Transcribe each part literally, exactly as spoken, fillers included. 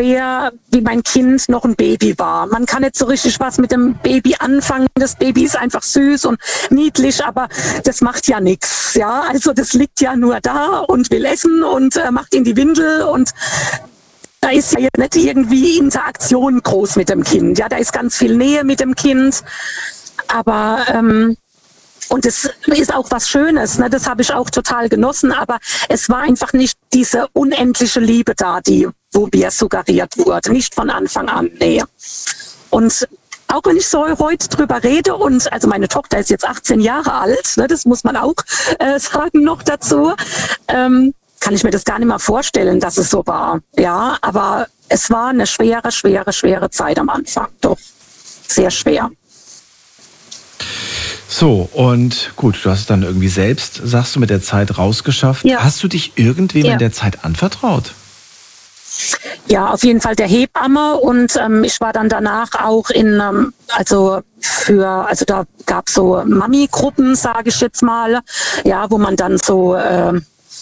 schwer, wie mein Kind noch ein Baby war. Man kann nicht so richtig was mit dem Baby anfangen. Das Baby ist einfach süß und niedlich, aber das macht ja nichts. Ja, also das liegt ja nur da und will essen und äh, macht in die Windel und da ist ja jetzt nicht irgendwie Interaktion groß mit dem Kind. Ja, da ist ganz viel Nähe mit dem Kind, aber ähm, und es ist auch was Schönes, ne? Das habe ich auch total genossen, aber es war einfach nicht diese unendliche Liebe da, die, wo mir suggeriert wurde, nicht von Anfang an, nee. Und auch wenn ich so heute drüber rede und, also meine Tochter ist jetzt achtzehn Jahre alt, ne? Das muss man auch äh, sagen noch dazu, ähm, kann ich mir das gar nicht mehr vorstellen, dass es so war, ja, aber es war eine schwere, schwere, schwere Zeit am Anfang, doch, sehr schwer. So, und gut, du hast es dann irgendwie selbst, sagst du, mit der Zeit rausgeschafft. Ja. Hast du dich irgendwem Ja. in der Zeit anvertraut? Ja, auf jeden Fall der Hebamme und ähm, ich war dann danach auch in, ähm, also für, also da gab es so Mami-Gruppen, sage ich jetzt mal, ja, wo man dann so äh,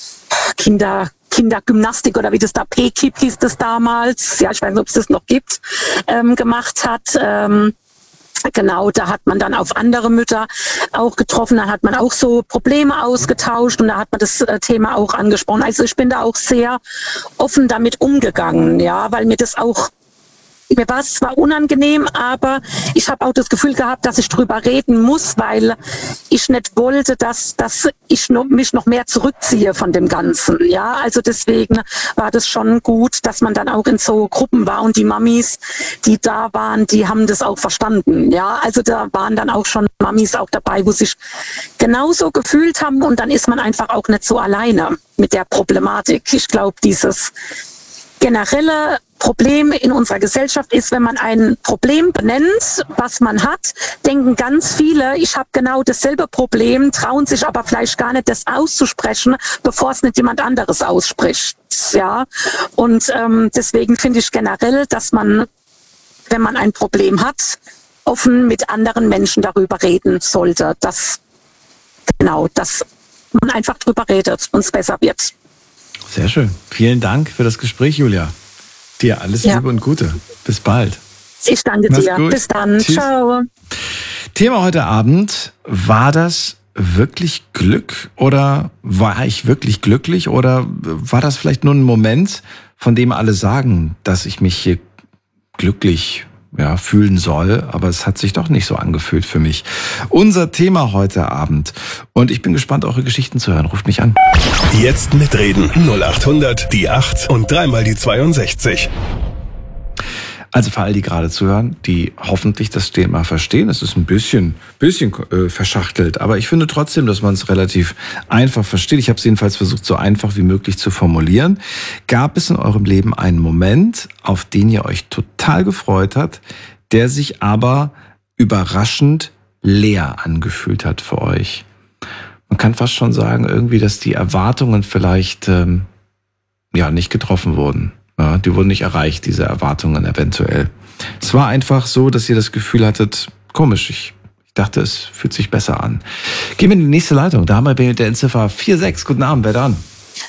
Kinder Kindergymnastik oder wie das da P-Kip hieß das damals, ja, ich weiß nicht, ob es das noch gibt, ähm, gemacht hat. Ähm, Genau, da hat man dann auf andere Mütter auch getroffen, da hat man auch so Probleme ausgetauscht und da hat man das äh, Thema auch angesprochen. Also ich bin da auch sehr offen damit umgegangen, ja, weil mir das auch, mir war es zwar unangenehm, aber ich habe auch das Gefühl gehabt, dass ich drüber reden muss, weil ich nicht wollte, dass, dass ich noch, mich noch mehr zurückziehe von dem Ganzen. Ja, also deswegen war das schon gut, dass man dann auch in so Gruppen war und die Mamis, die da waren, die haben das auch verstanden. Ja, also da waren dann auch schon Mamis auch dabei, wo sich genauso gefühlt haben und dann ist man einfach auch nicht so alleine mit der Problematik. Ich glaube, dieses generelle Problem in unserer Gesellschaft ist, wenn man ein Problem benennt, was man hat, denken ganz viele, ich habe genau dasselbe Problem, trauen sich aber vielleicht gar nicht, das auszusprechen, bevor es nicht jemand anderes ausspricht. Ja, und ähm, deswegen finde ich generell, dass man, wenn man ein Problem hat, offen mit anderen Menschen darüber reden sollte. Dass, genau, dass man einfach drüber redet und es besser wird. Sehr schön. Vielen Dank für das Gespräch, Julia. Dir alles Ja. Liebe und Gute. Bis bald. Ich danke Mach's dir. gut. Bis dann. Tschüss. Ciao. Thema heute Abend, war das wirklich Glück oder war ich wirklich glücklich oder war das vielleicht nur ein Moment, von dem alle sagen, dass ich mich hier glücklich ja, fühlen soll, aber es hat sich doch nicht so angefühlt für mich. Unser Thema heute Abend und ich bin gespannt, eure Geschichten zu hören. Ruft mich an. Jetzt mitreden. null acht hundert, die acht und dreimal die zweiundsechzig. Also für all die gerade zuhören, die hoffentlich das Thema verstehen. Es ist ein bisschen, bisschen äh, verschachtelt, aber ich finde trotzdem, dass man es relativ einfach versteht. Ich habe es jedenfalls versucht, so einfach wie möglich zu formulieren. Gab es in eurem Leben einen Moment, auf den ihr euch total gefreut habt, der sich aber überraschend leer angefühlt hat für euch? Man kann fast schon sagen, irgendwie, dass die Erwartungen vielleicht ähm, ja nicht getroffen wurden. Ja, die wurden nicht erreicht, diese Erwartungen eventuell. Es war einfach so, dass ihr das Gefühl hattet, komisch, ich, ich dachte, es fühlt sich besser an. Gehen wir in die nächste Leitung. Da haben wir mit der Endziffer vier sechs. Guten Abend, wer da?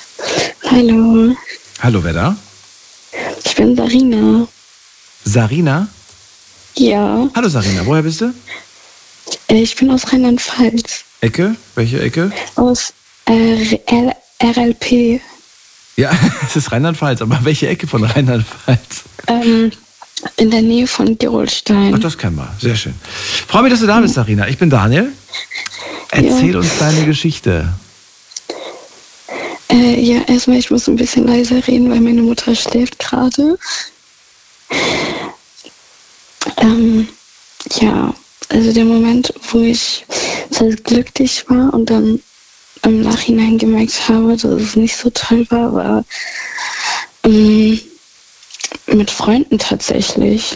Hallo, Hallo, wer da? ich bin Sarina. Sarina? Ja, Hallo Sarina, woher bist du? äh, ich bin aus Rheinland-Pfalz. Ecke? Welche Ecke? Aus äh, R- RLP. Ja, es ist Rheinland-Pfalz, aber welche Ecke von Rheinland-Pfalz? Ähm, in der Nähe von Gerolstein. Ach, das kennen wir. Sehr schön. Freue mich, dass du da bist, Sarina. Ich bin Daniel. Erzähl Ja. uns deine Geschichte. Äh, ja, erstmal, ich muss ein bisschen leiser reden, weil meine Mutter schläft gerade. Ähm, ja, also der Moment, wo ich sehr glücklich war und dann im Nachhinein gemerkt habe, dass es nicht so toll war, war ähm, mit Freunden tatsächlich.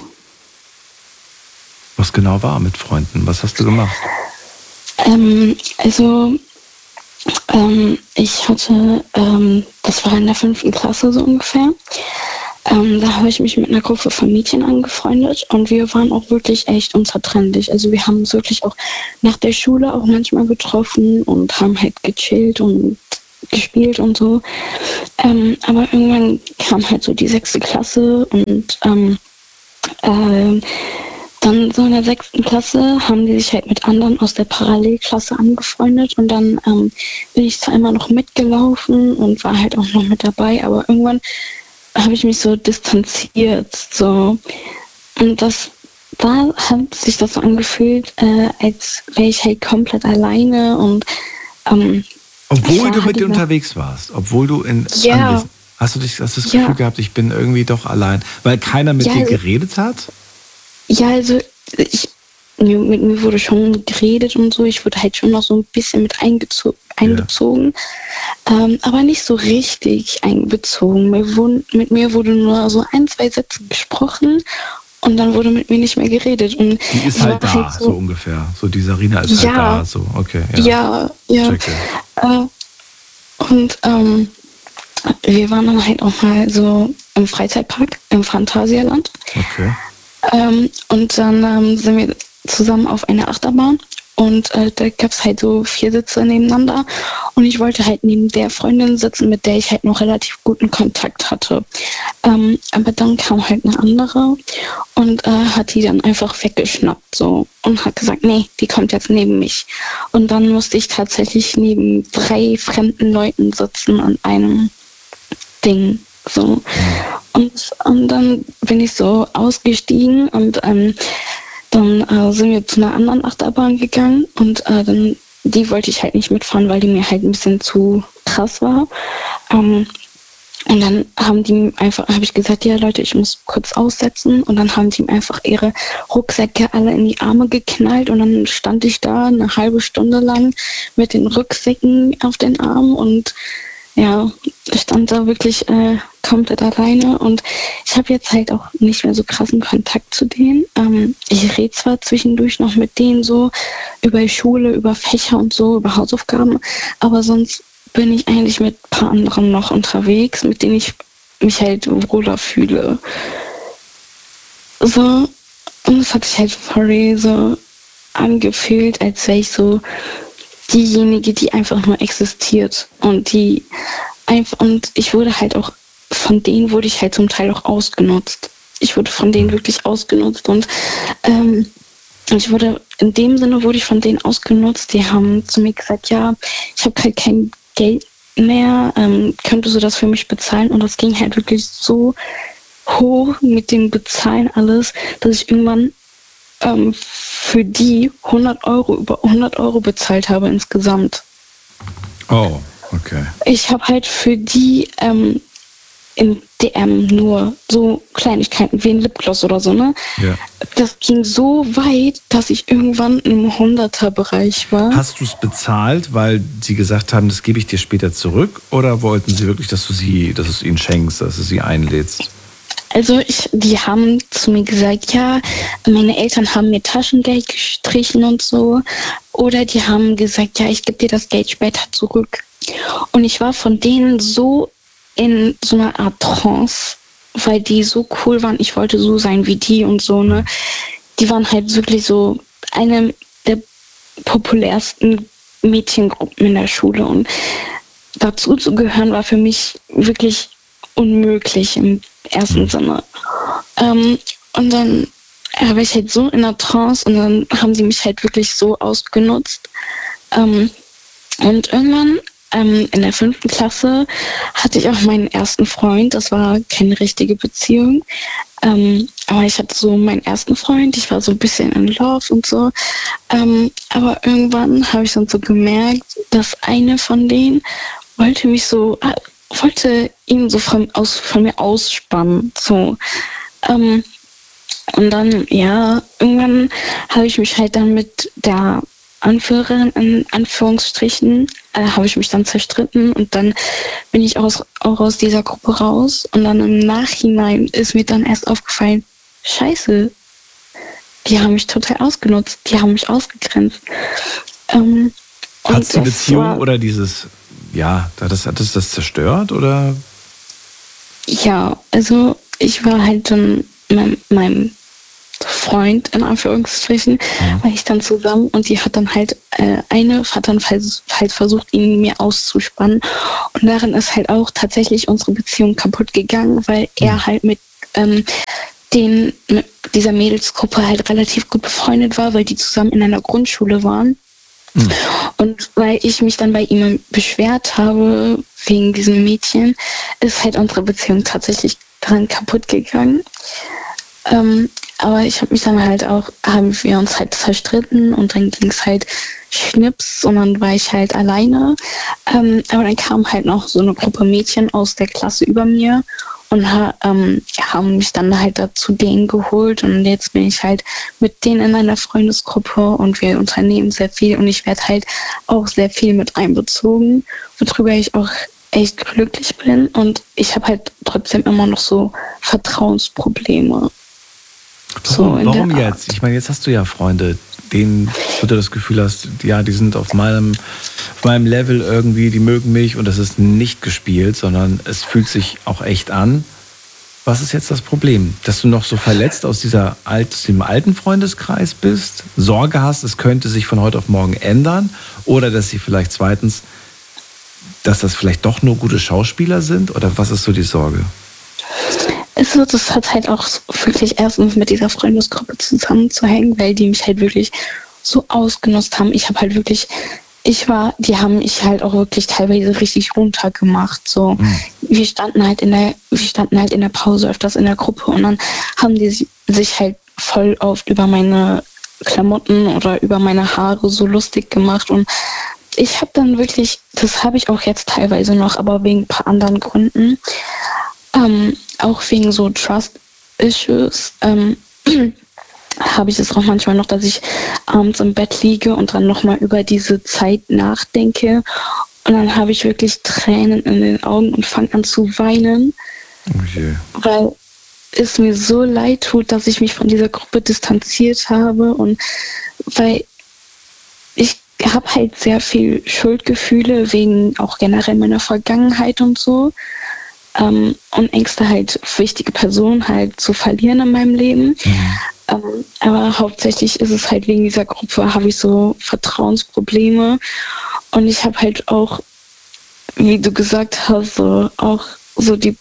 Was genau war mit Freunden? Was hast du gemacht? Ähm, also ähm, ich hatte, ähm, das war in der fünften Klasse so ungefähr, ähm, da habe ich mich mit einer Gruppe von Mädchen angefreundet und wir waren auch wirklich echt unzertrennlich. Also wir haben uns wirklich auch nach der Schule auch manchmal getroffen und haben halt gechillt und gespielt und so. Ähm, aber irgendwann kam halt so die sechste Klasse und ähm, äh, dann so in der sechsten Klasse haben die sich halt mit anderen aus der Parallelklasse angefreundet und dann ähm, bin ich zwar immer noch mitgelaufen und war halt auch noch mit dabei, aber irgendwann habe ich mich so distanziert, so. Und das da hat sich das so angefühlt, äh, als wäre ich halt komplett alleine und ähm, obwohl du mit dir unterwegs warst, obwohl du in ja. Anwesen, hast du dich, hast du das Ja. Gefühl gehabt, ich bin irgendwie doch allein, weil keiner mit Ja, dir also- geredet hat? Ja, also ich, mir, mit mir wurde schon geredet und so. Ich wurde halt schon noch so ein bisschen mit eingezo- einbezogen, ähm, aber nicht so richtig einbezogen. Mir wurden, mit mir wurde nur so ein, zwei Sätze gesprochen und dann wurde mit mir nicht mehr geredet. Und Die ist es halt war da, so, ungefähr. So, die Sarina ist Ja. halt da, so, okay. Ja, Ja, ja. Checke. Äh, und ähm, wir waren dann halt auch mal so im Freizeitpark, im Phantasialand. Okay. Ähm, und dann ähm, sind wir zusammen auf einer Achterbahn und äh, da gab es halt so vier Sitze nebeneinander und ich wollte halt neben der Freundin sitzen, mit der ich halt noch relativ guten Kontakt hatte. Ähm, aber dann kam halt eine andere und äh, hat die dann einfach weggeschnappt so und hat gesagt, nee, die kommt jetzt neben mich. Und dann musste ich tatsächlich neben drei fremden Leuten sitzen an einem Ding. So. Und, und dann bin ich so ausgestiegen und ähm, dann äh, sind wir zu einer anderen Achterbahn gegangen und äh, dann die wollte ich halt nicht mitfahren, weil die mir halt ein bisschen zu krass war. Ähm, und dann haben die einfach, habe ich gesagt, ja Leute, ich muss kurz aussetzen und dann haben die ihm einfach ihre Rucksäcke alle in die Arme geknallt und dann stand ich da eine halbe Stunde lang mit den Rucksäcken auf den Armen und ja, ich stand da wirklich äh, komplett alleine und ich habe jetzt halt auch nicht mehr so krassen Kontakt zu denen. Ähm, ich rede zwar zwischendurch noch mit denen so über Schule, über Fächer und so, über Hausaufgaben, aber sonst bin ich eigentlich mit ein paar anderen noch unterwegs, mit denen ich mich halt wohler fühle. So, und es hat sich halt voll so angefühlt, als wäre ich so diejenige, die einfach nur existiert und die einfach, und ich wurde halt auch, von denen wurde ich halt zum Teil auch ausgenutzt. Ich wurde von denen wirklich ausgenutzt und ähm, ich wurde, in dem Sinne wurde ich von denen ausgenutzt. Die haben zu mir gesagt, ja, ich habe halt kein Geld mehr, ähm, könntest du das für mich bezahlen? Und das ging halt wirklich so hoch mit dem Bezahlen alles, dass ich irgendwann ähm, für die hundert Euro, über hundert Euro bezahlt habe insgesamt. Oh, okay. Ich habe halt für die ähm, im D M nur so Kleinigkeiten wie ein Lipgloss oder so, ne? Ja. Das ging so weit, dass ich irgendwann im Hunderter-Bereich war. Hast du es bezahlt, weil sie gesagt haben, das gebe ich dir später zurück? Oder wollten sie wirklich, dass du sie, dass du es ihnen schenkst, dass du sie einlädst? Also ich, die haben zu mir gesagt, ja, meine Eltern haben mir Taschengeld gestrichen und so. Oder die haben gesagt, ja, ich gebe dir das Geld später zurück. Und ich war von denen so in so einer Art Trance, weil die so cool waren. Ich wollte so sein wie die und so, ne. Die waren halt wirklich so eine der populärsten Mädchengruppen in der Schule. Und dazu zu gehören war für mich wirklich unmöglich im ersten Sinne. Ähm, und dann war ich halt so in der Trance und dann haben sie mich halt wirklich so ausgenutzt. Ähm, und irgendwann ähm, in der fünften Klasse hatte ich auch meinen ersten Freund. Das war keine richtige Beziehung. Ähm, aber ich hatte so meinen ersten Freund. Ich war so ein bisschen in Love und so. Ähm, aber irgendwann habe ich dann so gemerkt, dass eine von denen wollte mich so, äh, wollte ihn so von, aus, von mir ausspannen. So. Ähm, und dann, ja, irgendwann habe ich mich halt dann mit der Anführerin, in Anführungsstrichen, äh, habe ich mich dann zerstritten und dann bin ich aus, auch aus dieser Gruppe raus und dann im Nachhinein ist mir dann erst aufgefallen, scheiße, die haben mich total ausgenutzt, die haben mich ausgegrenzt. Ähm, hat es die Beziehung war, oder dieses, ja, hat das, hat das das zerstört oder? Ja, also ich war halt dann meinem, meinem Freund, in Anführungsstrichen, mhm. war ich dann zusammen und die hat dann halt, äh, eine hat dann halt, halt versucht, ihn mir auszuspannen und darin ist halt auch tatsächlich unsere Beziehung kaputt gegangen, weil mhm. er halt mit ähm, den, mit dieser Mädelsgruppe halt relativ gut befreundet war, weil die zusammen in einer Grundschule waren. Mhm. Und weil ich mich dann bei ihm beschwert habe wegen diesem Mädchen, ist halt unsere Beziehung tatsächlich dran kaputt gegangen. Ähm, aber ich habe mich dann halt auch, haben wir uns halt zerstritten und dann ging es halt schnips und dann war ich halt alleine. Ähm, aber dann kam halt noch so eine Gruppe Mädchen aus der Klasse über mir und ha, ähm, haben mich dann halt dazu denen geholt und jetzt bin ich halt mit denen in einer Freundesgruppe und wir unternehmen sehr viel und ich werde halt auch sehr viel mit einbezogen, worüber ich auch echt glücklich bin und ich habe halt trotzdem immer noch so Vertrauensprobleme. Warum, so warum jetzt? Ich meine, jetzt hast du ja Freunde, denen wo du das Gefühl hast, ja, die sind auf meinem, auf meinem Level irgendwie, die mögen mich und das ist nicht gespielt, sondern es fühlt sich auch echt an. Was ist jetzt das Problem? Dass du noch so verletzt aus, dieser alt, aus dem alten Freundeskreis bist, Sorge hast, es könnte sich von heute auf morgen ändern oder dass sie vielleicht zweitens, dass das vielleicht doch nur gute Schauspieler sind oder was ist so die Sorge? Also das hat halt auch wirklich erstens mit dieser Freundesgruppe zusammenzuhängen, weil die mich halt wirklich so ausgenutzt haben. Ich habe halt wirklich, ich war, die haben mich halt auch wirklich teilweise richtig runtergemacht. So, mhm. wir standen halt in der, wir standen halt in der Pause öfters in der Gruppe und dann haben die sich halt voll oft über meine Klamotten oder über meine Haare so lustig gemacht und ich habe dann wirklich, das habe ich auch jetzt teilweise noch, aber wegen ein paar anderen Gründen, ähm, auch wegen so Trust-Issues, ähm, habe ich es auch manchmal noch, dass ich abends im Bett liege und dann nochmal über diese Zeit nachdenke und dann habe ich wirklich Tränen in den Augen und fange an zu weinen, okay. weil es mir so leid tut, dass ich mich von dieser Gruppe distanziert habe und weil ich habe halt sehr viel Schuldgefühle wegen auch generell meiner Vergangenheit und so ähm, und Ängste halt wichtige Personen halt zu verlieren in meinem Leben. Mhm. Ähm, aber hauptsächlich ist es halt wegen dieser Gruppe, habe ich so Vertrauensprobleme und ich habe halt auch, wie du gesagt hast, so auch so die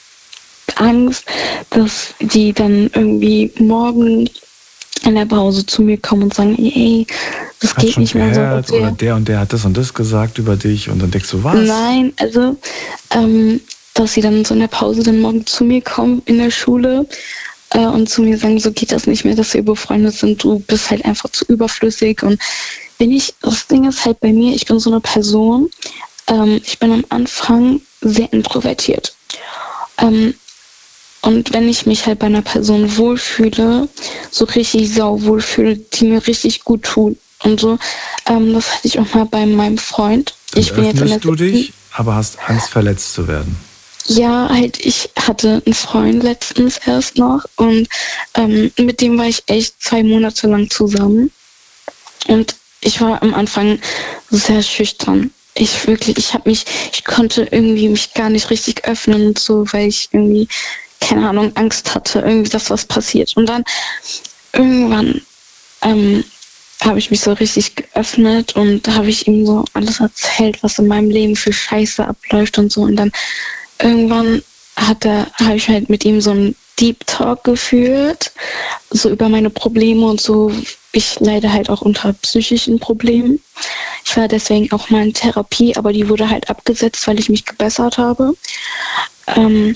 Angst, dass die dann irgendwie morgen in der Pause zu mir kommen und sagen, ey, das geht nicht mehr so. Oder der und der hat das und das gesagt über dich und dann denkst du, was? Nein, also, ähm, dass sie dann so in der Pause dann morgen zu mir kommen in der Schule äh, und zu mir sagen, so geht das nicht mehr, dass wir befreundet sind, du bist halt einfach zu überflüssig und wenn ich, das Ding ist halt bei mir, ich bin so eine Person, ähm, ich bin am Anfang sehr introvertiert. Ähm, Und wenn ich mich halt bei einer Person wohlfühle, so richtig sau wohlfühle, die mir richtig gut tut und so, ähm, das hatte ich auch mal bei meinem Freund. Dann ich bin jetzt in der du dich, aber hast Angst, verletzt zu werden. Ja, halt, ich hatte einen Freund letztens erst noch und ähm, mit dem war ich echt zwei Monate lang zusammen. Und ich war am Anfang sehr schüchtern. Ich wirklich, ich habe mich, ich konnte irgendwie mich gar nicht richtig öffnen und so, weil ich irgendwie keine Ahnung, Angst hatte, irgendwie, dass was passiert. Und dann irgendwann ähm, habe ich mich so richtig geöffnet und da habe ich ihm so alles erzählt, was in meinem Leben für Scheiße abläuft und so. Und dann irgendwann hat er, habe ich halt mit ihm so einen Deep Talk geführt, so über meine Probleme und so. Ich leide halt auch unter psychischen Problemen. Ich war deswegen auch mal in Therapie, aber die wurde halt abgesetzt, weil ich mich gebessert habe. Ähm,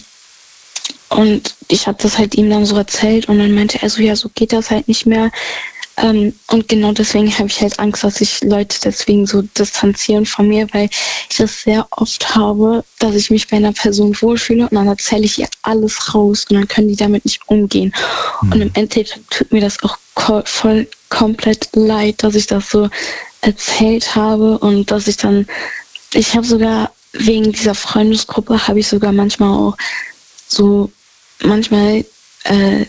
Und ich habe das halt ihm dann so erzählt und dann meinte er so, ja, so geht das halt nicht mehr. Ähm, und genau deswegen habe ich halt Angst, dass sich Leute deswegen so distanzieren von mir, weil ich das sehr oft habe, dass ich mich bei einer Person wohlfühle und dann erzähle ich ihr alles raus und dann können die damit nicht umgehen. Mhm. Und im Endeffekt tut mir das auch ko- voll komplett leid, dass ich das so erzählt habe und dass ich dann, ich habe sogar wegen dieser Freundesgruppe, habe ich sogar manchmal auch so, manchmal äh,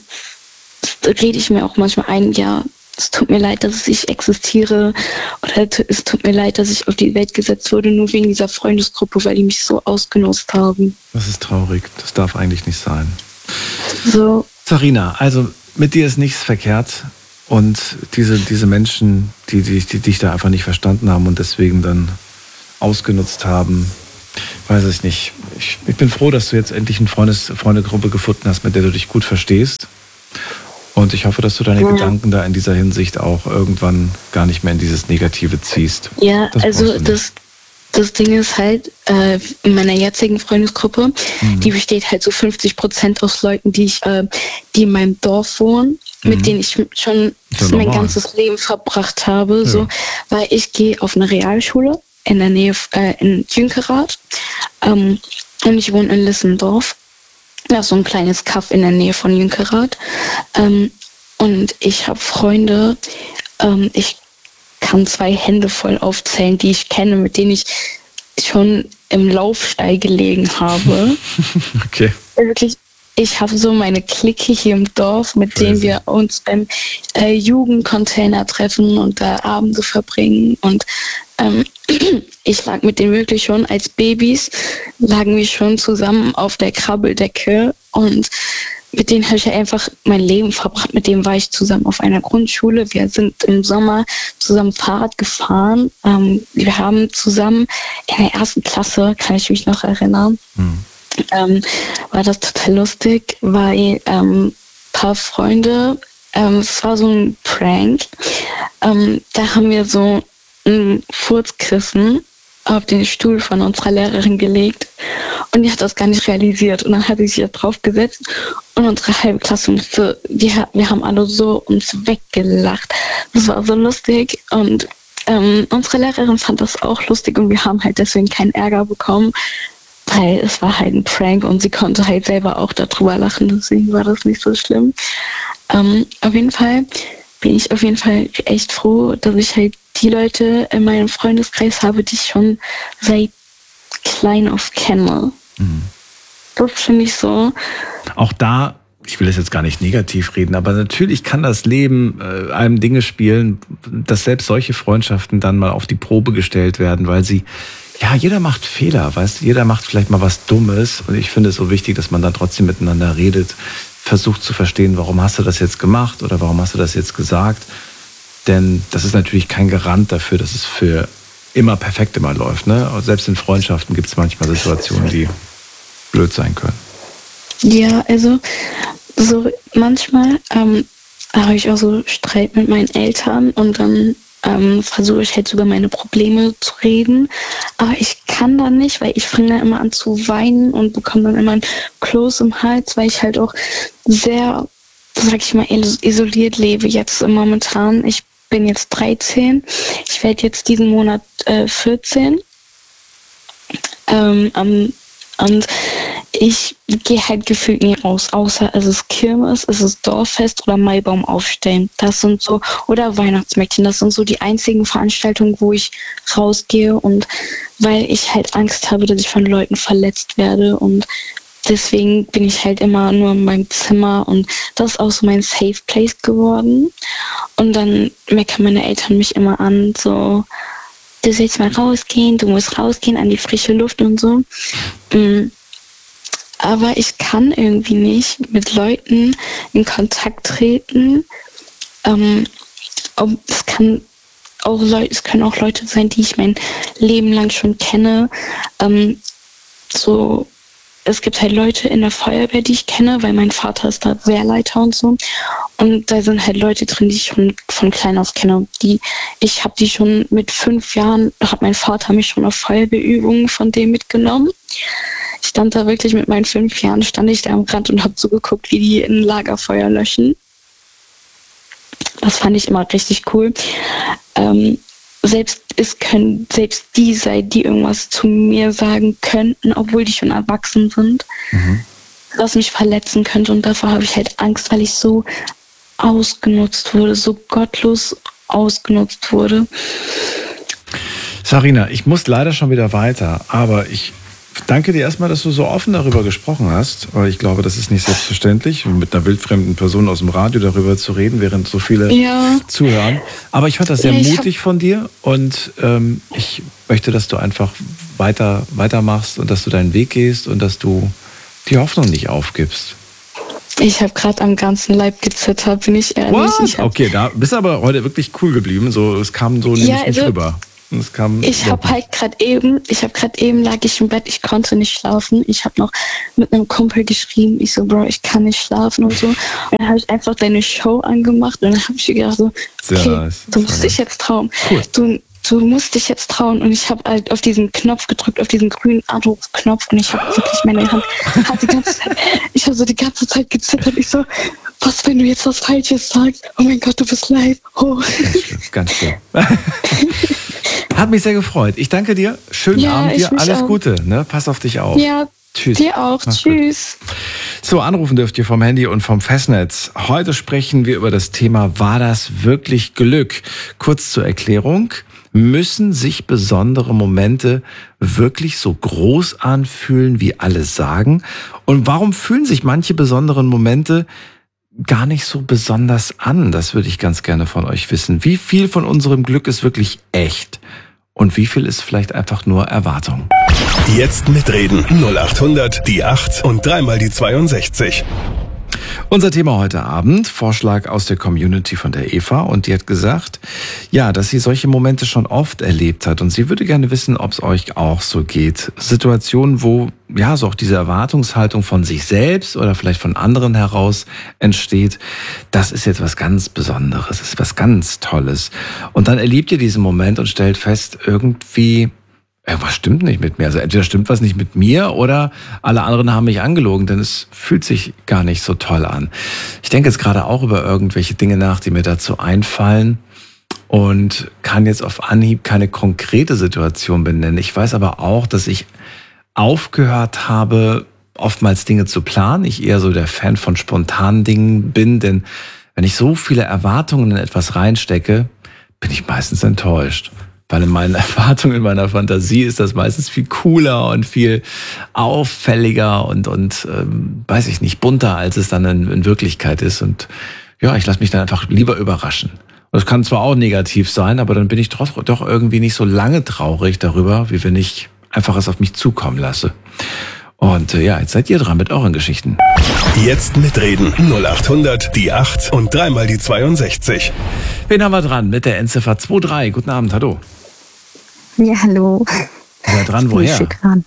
rede ich mir auch manchmal ein, ja, es tut mir leid, dass ich existiere oder es tut mir leid, dass ich auf die Welt gesetzt wurde, nur wegen dieser Freundesgruppe, weil die mich so ausgenutzt haben. Das ist traurig, das darf eigentlich nicht sein. So. Sarina, also mit dir ist nichts verkehrt. Und diese, diese Menschen, die, die, die dich da einfach nicht verstanden haben und deswegen dann ausgenutzt haben, weiß ich nicht. Ich, ich bin froh, dass du jetzt endlich eine Freundes, Freundegruppe gefunden hast, mit der du dich gut verstehst. Und ich hoffe, dass du deine ja. Gedanken da in dieser Hinsicht auch irgendwann gar nicht mehr in dieses Negative ziehst. Ja, das also das, das Ding ist halt, äh, in meiner jetzigen Freundesgruppe, mhm. die besteht halt so fünfzig Prozent aus Leuten, die ich, äh, die in meinem Dorf wohnen, mhm. mit denen ich schon ja mein ganzes Leben verbracht habe. Ja. So, weil ich gehe auf eine Realschule in der Nähe, äh, in Jünkerath, ähm, und ich wohne in Lissendorf. Das ist so ein kleines Kaff in der Nähe von Jünkerath. Ähm, und ich habe Freunde, ähm, ich kann zwei Hände voll aufzählen, die ich kenne, mit denen ich schon im Laufstall gelegen habe. Okay. Wirklich, ich habe so meine Clique hier im Dorf, mit Crazy. denen wir uns beim äh, Jugendcontainer treffen und da Abende verbringen. Und ähm, ich lag mit denen wirklich schon als Babys, lagen wir schon zusammen auf der Krabbeldecke und mit denen habe ich einfach mein Leben verbracht. Mit dem war ich zusammen auf einer Grundschule. Wir sind im Sommer zusammen Fahrrad gefahren. Ähm, wir haben zusammen in der ersten Klasse, kann ich mich noch erinnern, mhm. ähm, war das total lustig, weil ähm, paar Freunde, ähm, es war so ein Prank, ähm, da haben wir so ein Furzkissen auf den Stuhl von unserer Lehrerin gelegt und die hat das gar nicht realisiert und dann hat sie sich da drauf gesetzt und unsere halbe Klasse musste, die, wir haben alle so uns weggelacht. Das war so lustig und ähm, unsere Lehrerin fand das auch lustig und wir haben halt deswegen keinen Ärger bekommen, weil es war halt ein Prank und sie konnte halt selber auch darüber lachen, deswegen war das nicht so schlimm. Ähm, auf jeden Fall bin ich auf jeden Fall echt froh, dass ich halt die Leute in meinem Freundeskreis habe, die ich schon seit klein auf kenne. Mhm. Das finde ich so. Auch da, ich will das jetzt gar nicht negativ reden, aber natürlich kann das Leben äh, einem Dinge spielen, dass selbst solche Freundschaften dann mal auf die Probe gestellt werden, weil sie, ja, jeder macht Fehler, weißt du, jeder macht vielleicht mal was Dummes und ich finde es so wichtig, dass man dann trotzdem miteinander redet, versucht zu verstehen, warum hast du das jetzt gemacht oder warum hast du das jetzt gesagt. Denn das ist natürlich kein Garant dafür, dass es für immer perfekt immer läuft. Ne? Selbst in Freundschaften gibt es manchmal Situationen, die blöd sein können. Ja, also so manchmal ähm, habe ich auch so Streit mit meinen Eltern und dann ähm, versuche ich halt über meine Probleme zu reden. Aber ich kann dann nicht, weil ich fange dann immer an zu weinen und bekomme dann immer ein Kloß im Hals, weil ich halt auch sehr, sag ich mal, isoliert lebe jetzt momentan. Ich bin jetzt dreizehn. Ich werde jetzt diesen Monat äh, vierzehn. Ähm, um, und ich gehe halt gefühlt nie raus, außer es ist Kirmes, es ist Dorffest oder Maibaum aufstellen. Das sind so, oder Weihnachtsmärkchen, das sind so die einzigen Veranstaltungen, wo ich rausgehe und weil ich halt Angst habe, dass ich von Leuten verletzt werde und deswegen bin ich halt immer nur in meinem Zimmer und das ist auch so mein Safe Place geworden. Und dann meckern meine Eltern mich immer an, so, du sollst mal rausgehen, du musst rausgehen an die frische Luft und so. Aber ich kann irgendwie nicht mit Leuten in Kontakt treten. Ähm, es kann auch Leute, es können auch Leute sein, die ich mein Leben lang schon kenne. Ähm, so Es gibt halt Leute in der Feuerwehr, die ich kenne, weil mein Vater ist da Wehrleiter und so. Und da sind halt Leute drin, die ich schon von klein auf kenne. Die, ich habe die schon mit fünf Jahren, da hat mein Vater mich schon auf Feuerwehrübungen von dem mitgenommen. Ich stand da wirklich mit meinen fünf Jahren, stand ich da am Rand und habe zugeguckt, wie die ein Lagerfeuer löschen. Das fand ich immer richtig cool. Ähm, Selbst es können selbst die sein, die irgendwas zu mir sagen könnten, obwohl die schon erwachsen sind, mhm. was mich verletzen könnte. Und davor habe ich halt Angst, weil ich so ausgenutzt wurde, so gottlos ausgenutzt wurde. Sarina, ich muss leider schon wieder weiter, aber ich danke dir erstmal, dass du so offen darüber gesprochen hast, weil ich glaube, das ist nicht selbstverständlich, mit einer wildfremden Person aus dem Radio darüber zu reden, während so viele ja. zuhören. Aber ich fand das sehr ja, mutig von dir und ähm, ich möchte, dass du einfach weiter weitermachst und dass du deinen Weg gehst und dass du die Hoffnung nicht aufgibst. Ich habe gerade am ganzen Leib gezittert, bin ich ehrlich. What? Ich hab, okay, da bist du aber heute wirklich cool geblieben. So, es kam so Ja, nicht, nicht also, rüber. Es kam ich überhaupt habe halt gerade eben, ich habe gerade eben lag ich im Bett, ich konnte nicht schlafen. Ich habe noch mit einem Kumpel geschrieben, ich so, Bro, ich kann nicht schlafen und so. Und dann habe ich einfach deine Show angemacht und dann habe ich gedacht so, Sehr okay, nice. du Sehr musst dich nice. jetzt trauen. Cool. Du, du musst dich jetzt trauen. Und ich habe halt auf diesen Knopf gedrückt, auf diesen grünen Anrufknopf und ich habe wirklich meine Hand, hat die ganze Zeit, ich habe so die ganze Zeit gezittert. Ich so, was, wenn du jetzt was Falsches sagst? Oh mein Gott, du bist live. Oh. Ganz schlimm, ganz schlimm. Hat mich sehr gefreut. Ich danke dir. Schönen Ja, Abend ich dir. mich Alles auch. Gute. Ne? Pass auf dich auf. Ja, Tschüss. dir auch. Mach's gut. Tschüss. So, anrufen dürft ihr vom Handy und vom Festnetz. Heute sprechen wir über das Thema, war das wirklich Glück? Kurz zur Erklärung. Müssen sich besondere Momente wirklich so groß anfühlen, wie alle sagen? Und warum fühlen sich manche besonderen Momente gar nicht so besonders an? Das würde ich ganz gerne von euch wissen. Wie viel von unserem Glück ist wirklich echt? Und wie viel ist vielleicht einfach nur Erwartung? Jetzt mitreden. null acht hundert, die acht und dreimal die zweiundsechzig. Unser Thema heute Abend, Vorschlag aus der Community von der Eva, und die hat gesagt, ja, dass sie solche Momente schon oft erlebt hat und sie würde gerne wissen, ob es euch auch so geht. Situationen, wo ja so auch diese Erwartungshaltung von sich selbst oder vielleicht von anderen heraus entsteht, das ist jetzt was ganz Besonderes, das ist was ganz Tolles. Und dann erlebt ihr diesen Moment und stellt fest, irgendwie irgendwas stimmt nicht mit mir. Also entweder stimmt was nicht mit mir oder alle anderen haben mich angelogen, denn es fühlt sich gar nicht so toll an. Ich denke jetzt gerade auch über irgendwelche Dinge nach, die mir dazu einfallen und kann jetzt auf Anhieb keine konkrete Situation benennen. Ich weiß aber auch, dass ich aufgehört habe, oftmals Dinge zu planen. Ich eher so der Fan von spontanen Dingen bin, denn wenn ich so viele Erwartungen in etwas reinstecke, bin ich meistens enttäuscht. Weil in meinen Erwartungen, in meiner Fantasie ist das meistens viel cooler und viel auffälliger und, und ähm, weiß ich nicht, bunter, als es dann in, in Wirklichkeit ist. Und ja, ich lasse mich dann einfach lieber überraschen. Und das kann zwar auch negativ sein, aber dann bin ich doch, doch irgendwie nicht so lange traurig darüber, wie wenn ich einfach es auf mich zukommen lasse. Und äh, ja, jetzt seid ihr dran mit euren Geschichten. Jetzt mitreden. null acht hundert, die acht und dreimal die zweiundsechzig. Wen haben wir dran mit der Endziffer zwei drei? Guten Abend, hallo. Ja, hallo. Wer dran, Ich bin woher? die Schikran.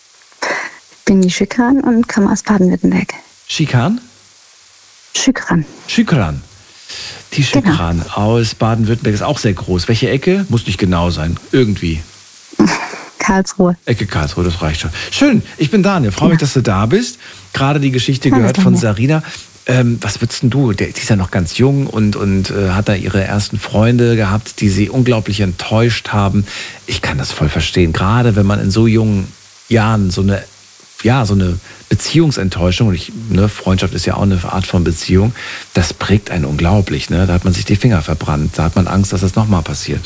Ich bin die Schikran und komme aus Baden-Württemberg. Schikan? Schikran. Schükran. Die Schükran aus Baden-Württemberg ist auch sehr groß. Welche Ecke? Muss nicht genau sein. Irgendwie. Karlsruhe. Ecke Karlsruhe, das reicht schon. Schön, ich bin Daniel. Freue mich, dass du da bist. Gerade die Geschichte Hallo, gehört von Daniel. Sarina. Ähm, was würdest denn du? Der, die ist ja noch ganz jung und, und äh, hat da ihre ersten Freunde gehabt, die sie unglaublich enttäuscht haben. Ich kann das voll verstehen. Gerade wenn man in so jungen Jahren so eine, ja, so eine Beziehungsenttäuschung, und ich, ne, Freundschaft ist ja auch eine Art von Beziehung, das prägt einen unglaublich. Ne? Da hat man sich die Finger verbrannt. Da hat man Angst, dass das nochmal passiert.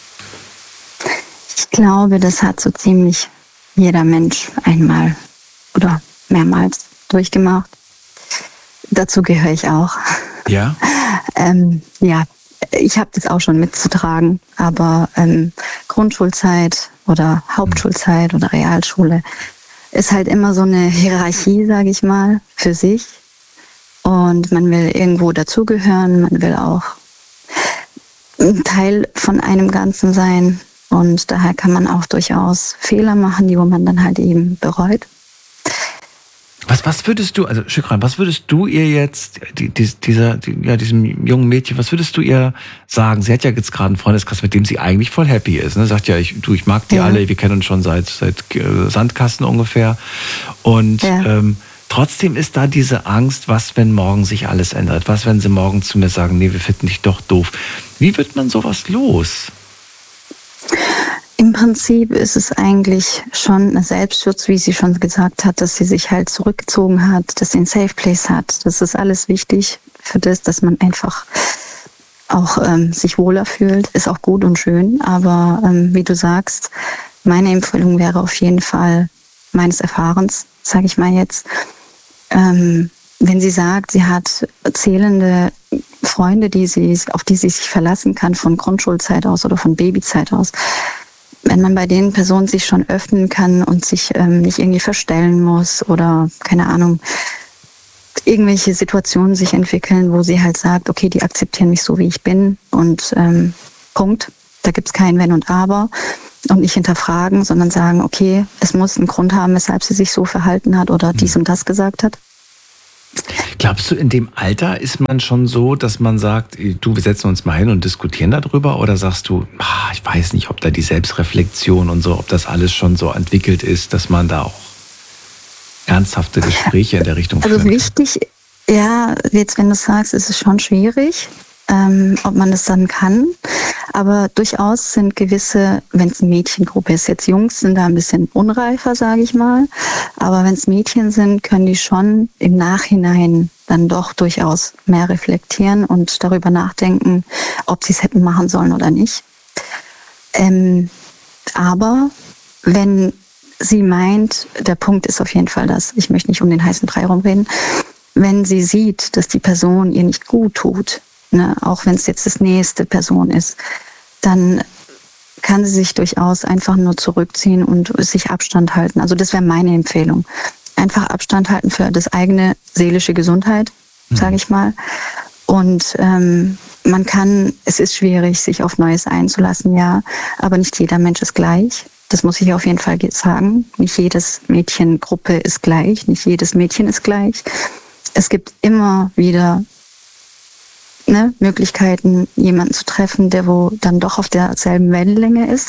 Ich glaube, das hat so ziemlich jeder Mensch einmal oder mehrmals durchgemacht. Dazu gehöre ich auch. Ja? Ähm, ja, ich habe das auch schon mitzutragen, aber ähm, Grundschulzeit oder Hauptschulzeit oder Realschule ist halt immer so eine Hierarchie, sage ich mal, für sich. Und man will irgendwo dazugehören, man will auch ein Teil von einem Ganzen sein. Und daher kann man auch durchaus Fehler machen, die wo man dann halt eben bereut. Was, was würdest du, also Schükran, was würdest du ihr jetzt, die, die, dieser, die, ja, diesem jungen Mädchen, was würdest du ihr sagen? Sie hat ja jetzt gerade einen Freundeskreis, mit dem sie eigentlich voll happy ist. Ne? Sagt ja, ich, du, ich mag die Ja. alle, wir kennen uns schon seit, seit äh, Sandkasten ungefähr. Und Ja. ähm, trotzdem ist da diese Angst, was, wenn morgen sich alles ändert? Was, wenn sie morgen zu mir sagen, nee, wir finden dich doch doof? Wie wird man sowas los? Im Prinzip ist es eigentlich schon ein Selbstschutz, wie sie schon gesagt hat, dass sie sich halt zurückgezogen hat, dass sie einen Safe Place hat. Das ist alles wichtig für das, dass man einfach auch ähm, sich wohler fühlt. Ist auch gut und schön, aber ähm, wie du sagst, meine Empfehlung wäre auf jeden Fall meines Erfahrens, sage ich mal jetzt, ähm, wenn sie sagt, sie hat zählende Freunde, die sie, auf die sie sich verlassen kann, von Grundschulzeit aus oder von Babyzeit aus, wenn man bei den Personen sich schon öffnen kann und sich ähm, nicht irgendwie verstellen muss oder, keine Ahnung, irgendwelche Situationen sich entwickeln, wo sie halt sagt, okay, die akzeptieren mich so, wie ich bin und ähm, Punkt. Da gibt's kein Wenn und Aber und nicht hinterfragen, sondern sagen, okay, es muss einen Grund haben, weshalb sie sich so verhalten hat oder dies und das gesagt hat. Glaubst du, in dem Alter ist man schon so, dass man sagt, du, wir setzen uns mal hin und diskutieren darüber? Oder sagst du, ach, ich weiß nicht, ob da die Selbstreflexion und so, ob das alles schon so entwickelt ist, dass man da auch ernsthafte Gespräche in der Richtung führen kann? Also wichtig, ja, jetzt wenn du sagst, ist es schon schwierig, ähm, ob man das dann kann. Aber durchaus sind gewisse, wenn es eine Mädchengruppe ist, jetzt Jungs sind da ein bisschen unreifer, sage ich mal. Aber wenn es Mädchen sind, können die schon im Nachhinein dann doch durchaus mehr reflektieren und darüber nachdenken, ob sie es hätten machen sollen oder nicht. Ähm, aber wenn sie meint, der Punkt ist auf jeden Fall das, ich möchte nicht um den heißen Brei rumreden, wenn sie sieht, dass die Person ihr nicht gut tut, ne, auch wenn es jetzt das nächste Person ist, dann kann sie sich durchaus einfach nur zurückziehen und sich Abstand halten. Also das wäre meine Empfehlung. Einfach Abstand halten für das eigene seelische Gesundheit, mhm. sage ich mal. Und ähm, man kann, es ist schwierig, sich auf Neues einzulassen, ja, aber nicht jeder Mensch ist gleich. Das muss ich auf jeden Fall sagen. Nicht jedes Mädchengruppe ist gleich, nicht jedes Mädchen ist gleich. Es gibt immer wieder Ne, Möglichkeiten, jemanden zu treffen, der wo dann doch auf derselben Wellenlänge ist.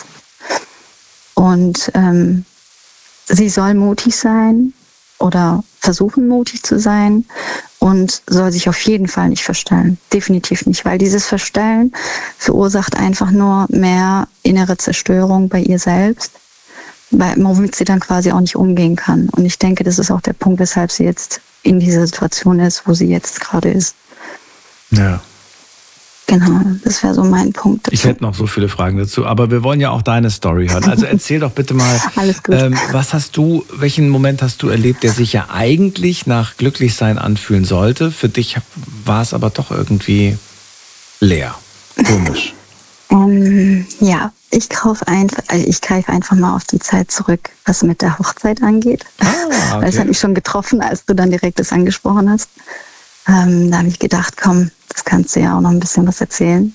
Und ähm, sie soll mutig sein oder versuchen, mutig zu sein und soll sich auf jeden Fall nicht verstellen. Definitiv nicht, weil dieses Verstellen verursacht einfach nur mehr innere Zerstörung bei ihr selbst, womit sie dann quasi auch nicht umgehen kann. Und ich denke, das ist auch der Punkt, weshalb sie jetzt in dieser Situation ist, wo sie jetzt gerade ist. Ja. Genau, das wäre so mein Punkt dazu. Ich hätte noch so viele Fragen dazu, aber wir wollen ja auch deine Story hören. Also erzähl doch bitte mal, Alles gut. Ähm, was hast du, welchen Moment hast du erlebt, der sich ja eigentlich nach Glücklichsein anfühlen sollte? Für dich war es aber doch irgendwie leer, komisch. ähm, ja, ich kaufe einfach, also ich greife einfach mal auf die Zeit zurück, was mit der Hochzeit angeht. Ah, okay. Weil es hat mich schon getroffen, als du dann direkt das angesprochen hast. Ähm, da habe ich gedacht, komm, das kannst du ja auch noch ein bisschen was erzählen.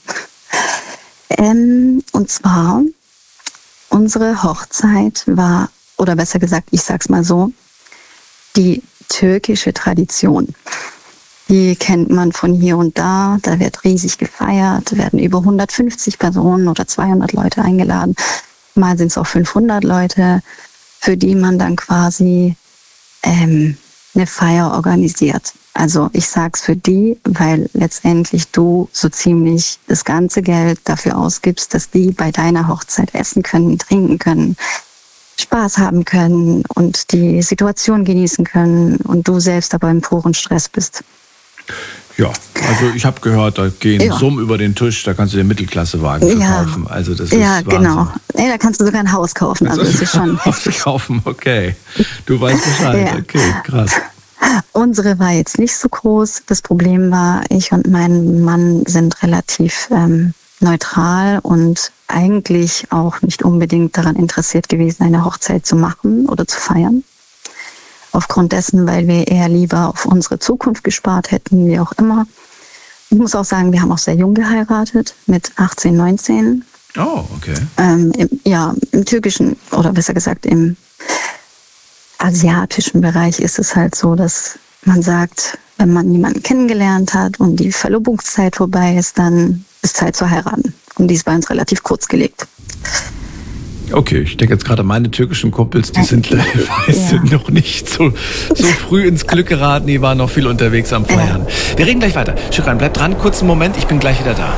Ähm, und zwar, unsere Hochzeit war, oder besser gesagt, ich sag's mal so, die türkische Tradition. Die kennt man von hier und da, da wird riesig gefeiert, werden über hundertfünfzig Personen oder zweihundert Leute eingeladen. Mal sind es auch fünfhundert Leute, für die man dann quasi ähm, eine Feier organisiert. Also ich sag's für die, weil letztendlich du so ziemlich das ganze Geld dafür ausgibst, dass die bei deiner Hochzeit essen können, trinken können, Spaß haben können und die Situation genießen können und du selbst aber im puren Stress bist. Ja, also ich habe gehört, da gehen ja. Summen über den Tisch, da kannst du den Mittelklassewagen verkaufen. Ja. Also das ist ja, Wahnsinn. Genau. Ja, da kannst du sogar ein Haus kaufen. Also das ist schon heftig. Kaufen, okay. Du weißt Bescheid, ja. Okay, krass. Unsere war jetzt nicht so groß. Das Problem war, ich und mein Mann sind relativ ähm, neutral und eigentlich auch nicht unbedingt daran interessiert gewesen, eine Hochzeit zu machen oder zu feiern. Aufgrund dessen, weil wir eher lieber auf unsere Zukunft gespart hätten, wie auch immer. Ich muss auch sagen, wir haben auch sehr jung geheiratet, mit achtzehn, neunzehn. Oh, okay. Ähm, im, ja, im türkischen, oder besser gesagt im asiatischen Bereich ist es halt so, dass man sagt, wenn man jemanden kennengelernt hat und die Verlobungszeit vorbei ist, dann ist Zeit zu heiraten. Und die ist bei uns relativ kurz gelegt. Okay, ich denke jetzt gerade, meine türkischen Kumpels, die sind teilweise ja. noch nicht so, so früh ins Glück geraten, die waren noch viel unterwegs am Feiern. Ja. Wir reden gleich weiter. Şükran, bleib dran, kurzen Moment, ich bin gleich wieder da.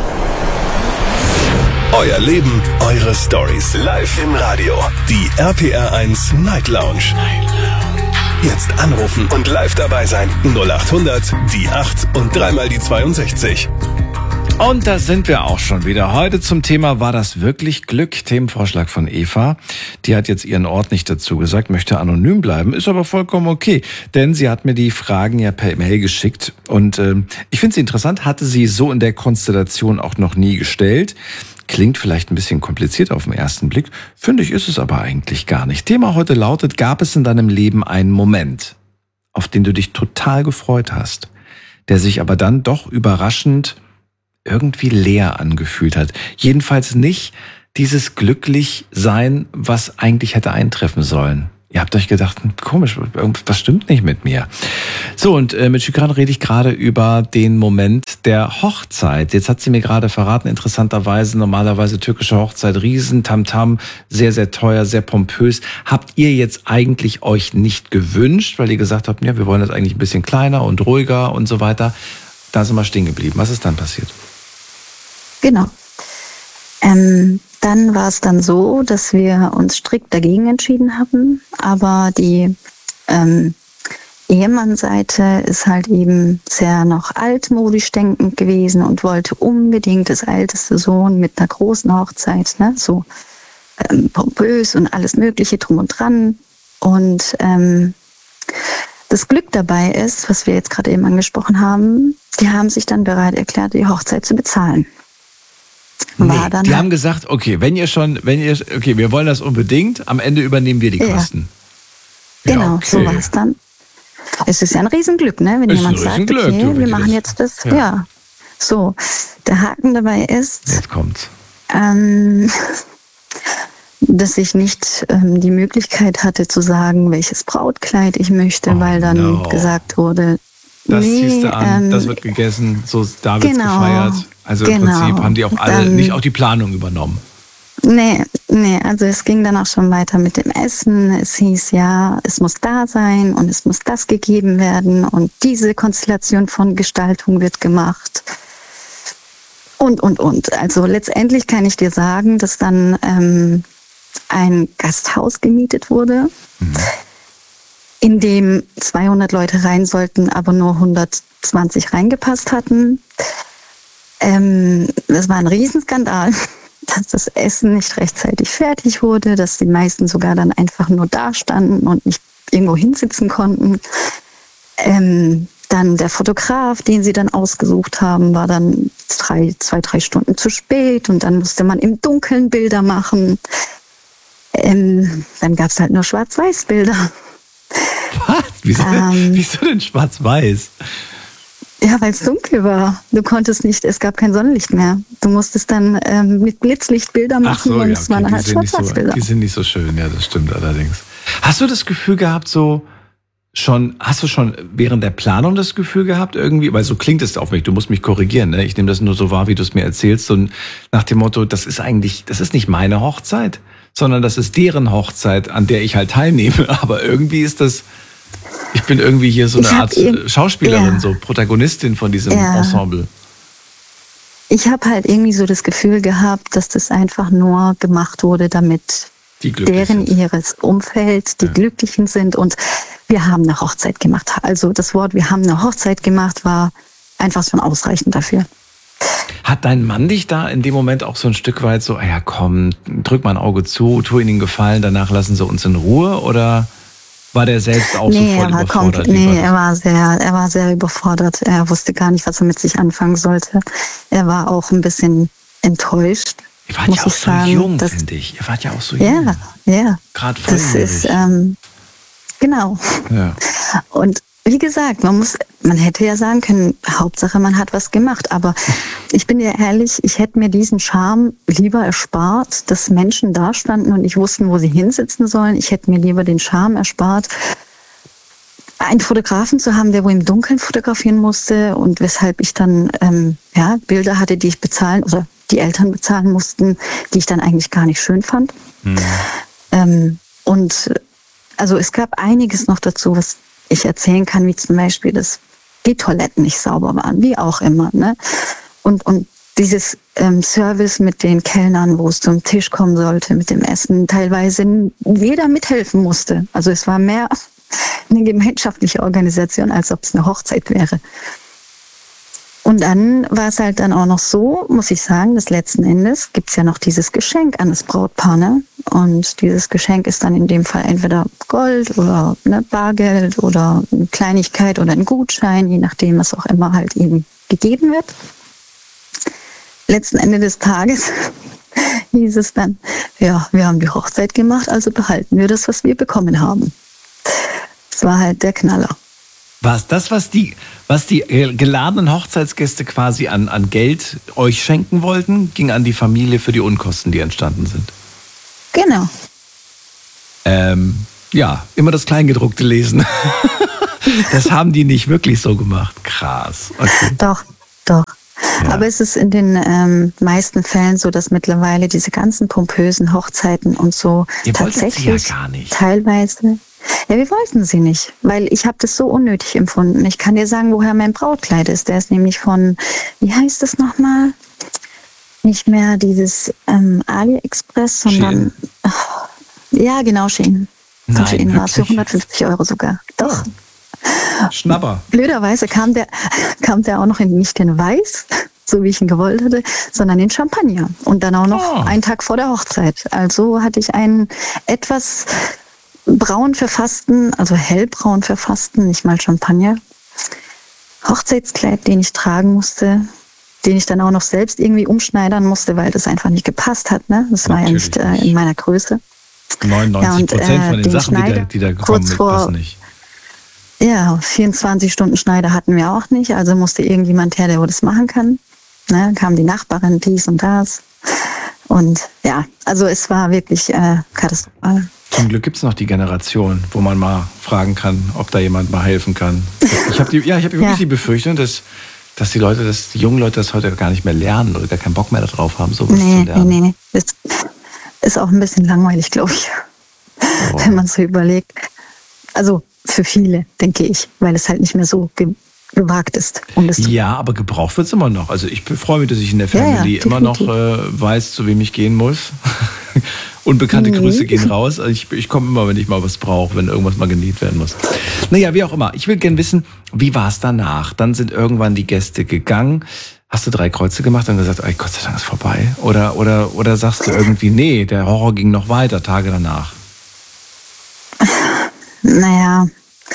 Euer Leben, eure Stories. Live im Radio. Die R P R eins Night Lounge. Jetzt anrufen und live dabei sein. null acht hundert, die acht und dreimal die zweiundsechzig. Und da sind wir auch schon wieder. Heute zum Thema War das wirklich Glück? Themenvorschlag von Eva. Die hat jetzt ihren Ort nicht dazu gesagt, möchte anonym bleiben, ist aber vollkommen okay. Denn sie hat mir die Fragen ja per Mail geschickt. Und äh, ich finde sie interessant, hatte sie so in der Konstellation auch noch nie gestellt. Klingt vielleicht ein bisschen kompliziert auf den ersten Blick. Finde ich, ist es aber eigentlich gar nicht. Thema heute lautet, gab es in deinem Leben einen Moment, auf den du dich total gefreut hast, der sich aber dann doch überraschend irgendwie leer angefühlt hat. Jedenfalls nicht dieses Glücklichsein, was eigentlich hätte eintreffen sollen. Ihr habt euch gedacht, komisch, irgendwas stimmt nicht mit mir. So, und äh, mit Şükran rede ich gerade über den Moment der Hochzeit. Jetzt hat sie mir gerade verraten, interessanterweise, normalerweise türkische Hochzeit, riesen Tamtam, sehr, sehr teuer, sehr pompös. Habt ihr jetzt eigentlich euch nicht gewünscht, weil ihr gesagt habt, ja, wir wollen das eigentlich ein bisschen kleiner und ruhiger und so weiter. Da sind wir stehen geblieben. Was ist dann passiert? Genau. Ähm, dann war es dann so, dass wir uns strikt dagegen entschieden haben, aber die ähm, Ehemannseite ist halt eben sehr noch altmodisch denkend gewesen und wollte unbedingt das älteste Sohn mit einer großen Hochzeit, ne, so ähm, pompös und alles Mögliche drum und dran. Und ähm, das Glück dabei ist, was wir jetzt gerade eben angesprochen haben, die haben sich dann bereit erklärt, die Hochzeit zu bezahlen. Nee, die halt haben gesagt, okay, wenn ihr schon, wenn ihr, okay, wir wollen das unbedingt, am Ende übernehmen wir die Kosten. Ja. Genau, ja, okay. So war es dann. Es ist ja ein Riesenglück, ne, wenn ist jemand sagt, okay, du, wir machen das, jetzt das, ja. ja. So, der Haken dabei ist, jetzt kommt's. Ähm, dass ich nicht ähm, die Möglichkeit hatte zu sagen, welches Brautkleid ich möchte, oh, weil dann no. gesagt wurde, das nee, ziehst du an, ähm, das wird gegessen, so da wird's genau, gefeiert. Also im genau. Prinzip haben die auch alle dann, nicht auch die Planung übernommen. Nee, nee, also es ging dann auch schon weiter mit dem Essen. Es hieß ja, es muss da sein und es muss das gegeben werden und diese Konstellation von Gestaltung wird gemacht. Und, und, und. Also letztendlich kann ich dir sagen, dass dann ähm, ein Gasthaus gemietet wurde, mhm. in dem zweihundert Leute rein sollten, aber nur hundertzwanzig reingepasst hatten. Ähm, das war ein Riesenskandal, dass das Essen nicht rechtzeitig fertig wurde, dass die meisten sogar dann einfach nur da standen und nicht irgendwo hinsitzen konnten. Ähm, dann der Fotograf, den sie dann ausgesucht haben, war dann drei, zwei, drei Stunden zu spät und dann musste man im Dunkeln Bilder machen. Ähm, dann gab es halt nur Schwarz-Weiß-Bilder. Was? Wieso, ähm, wieso denn Schwarz-Weiß? Ja, weil es dunkel war. Du konntest nicht, es gab kein Sonnenlicht mehr. Du musstest dann ähm, mit Blitzlicht Bilder machen. Ach so, und ja, es waren okay, halt die, sind nicht so, Bilder. die sind nicht so schön, ja, das stimmt allerdings. Hast du das Gefühl gehabt, so schon, hast du schon während der Planung das Gefühl gehabt irgendwie, weil so klingt es auf mich, du musst mich korrigieren, ne? Ich nehme das nur so wahr, wie du es mir erzählst, so nach dem Motto, das ist eigentlich, das ist nicht meine Hochzeit, sondern das ist deren Hochzeit, an der ich halt teilnehme, aber irgendwie ist das, ich bin irgendwie hier so eine Art eben, Schauspielerin, ja. so Protagonistin von diesem ja. Ensemble. Ich habe halt irgendwie so das Gefühl gehabt, dass das einfach nur gemacht wurde, damit deren sind. ihres Umfeld, die ja. Glücklichen sind und wir haben eine Hochzeit gemacht. Also das Wort, wir haben eine Hochzeit gemacht, war einfach schon ausreichend dafür. Hat dein Mann dich da in dem Moment auch so ein Stück weit so, ja komm, drück mal ein Auge zu, tu ihnen den Gefallen, danach lassen sie uns in Ruhe, oder war der selbst auch nee, sofort er war überfordert? Nee, er war sehr, er war sehr überfordert. Er wusste gar nicht, was er mit sich anfangen sollte. Er war auch ein bisschen enttäuscht. Ihr wart ja auch so sagen, jung, finde ich. Ihr wart ja auch so jung. Ja, ja. Gerade volljährig. Das ist, ähm, genau. Ja. Und wie gesagt, man muss, man hätte ja sagen können, Hauptsache man hat was gemacht, aber ich bin dir ehrlich, ich hätte mir diesen Charme lieber erspart, dass Menschen da standen und nicht wussten, wo sie hinsitzen sollen. Ich hätte mir lieber den Charme erspart, einen Fotografen zu haben, der wo im Dunkeln fotografieren musste und weshalb ich dann ähm, ja, Bilder hatte, die ich bezahlen oder die Eltern bezahlen mussten, die ich dann eigentlich gar nicht schön fand. Mhm. Ähm, und also es gab einiges noch dazu, was ich erzählen kann, wie zum Beispiel, dass die Toiletten nicht sauber waren, wie auch immer. Ne? Und, und dieses ähm, Service mit den Kellnern, wo es zum Tisch kommen sollte, mit dem Essen, teilweise jeder mithelfen musste. Also es war mehr eine gemeinschaftliche Organisation, als ob es eine Hochzeit wäre. Und dann war es halt dann auch noch so, muss ich sagen, dass letzten Endes gibt es ja noch dieses Geschenk an das Brautpaar. Ne? Und dieses Geschenk ist dann in dem Fall entweder Gold oder ne, Bargeld oder eine Kleinigkeit oder ein Gutschein, je nachdem, was auch immer halt eben gegeben wird. Letzten Ende des Tages hieß es dann, ja, wir haben die Hochzeit gemacht, also behalten wir das, was wir bekommen haben. Das war halt der Knaller. War es das, was die, was die geladenen Hochzeitsgäste quasi an, an Geld euch schenken wollten, ging an die Familie für die Unkosten, die entstanden sind? Genau. Ähm, ja, immer das Kleingedruckte lesen. Das haben die nicht wirklich so gemacht. Krass. Okay. Doch, doch. Ja. Aber es ist in den ähm, meisten Fällen so, dass mittlerweile diese ganzen pompösen Hochzeiten und so Ihr tatsächlich wolltet sie ja gar nicht. Teilweise. Ja, wir wollten sie nicht, weil ich habe das so unnötig empfunden. Ich kann dir sagen, woher mein Brautkleid ist. Der ist nämlich von, wie heißt das nochmal? Nicht mehr dieses ähm, AliExpress, sondern oh, ja, genau, Shein. Nein, Shein war es für wirklich? hundertfünfzig Euro sogar. Doch. Schnapper. Blöderweise kam der, kam der auch noch in, nicht in Weiß, so wie ich ihn gewollt hatte, sondern in Champagner. Und dann auch noch Oh. einen Tag vor der Hochzeit. Also hatte ich einen etwas braun verfassten, also hellbraun verfassten, nicht mal Champagner, Hochzeitskleid, den ich tragen musste, den ich dann auch noch selbst irgendwie umschneidern musste, weil das einfach nicht gepasst hat. Ne? Das war ja Natürlich nicht äh, nicht. in meiner Größe. neunundneunzig Prozent Ja, und, äh, von den den Sachen, die da, Schneider die da gekommen kurz sind, vor- passen nicht. Ja, vierundzwanzig Stunden Schneider hatten wir auch nicht, also musste irgendjemand her, der das machen kann. Ne, kam die Nachbarin, dies und das. Und ja, also es war wirklich äh, katastrophal. Zum Glück gibt es noch die Generation, wo man mal fragen kann, ob da jemand mal helfen kann. Ich habe die, ja, ich habe wirklich Ja. die Befürchtung, dass, dass die Leute, dass die jungen Leute das heute gar nicht mehr lernen oder gar keinen Bock mehr darauf haben, sowas Nee, zu nee, lernen. nee, nee. Das ist auch ein bisschen langweilig, glaube ich, Oh. wenn man so überlegt. Also für viele, denke ich, weil es halt nicht mehr so ge gewagt ist. Um das zu Ja, aber gebraucht wird es immer noch. Also ich freue mich, dass ich in der Ja, ja, Family immer noch definitiv. äh, weiß, zu wem ich gehen muss. Unbekannte Mhm. Grüße gehen raus. Also ich, ich komme immer, wenn ich mal was brauche, wenn irgendwas mal genäht werden muss. Naja, wie auch immer. Ich will gerne wissen, wie war es danach? Dann sind irgendwann die Gäste gegangen. Hast du drei Kreuze gemacht und gesagt, ey, Gott sei Dank ist vorbei? Oder, oder, oder sagst du irgendwie, nee, der Horror ging noch weiter, Tage danach? Naja,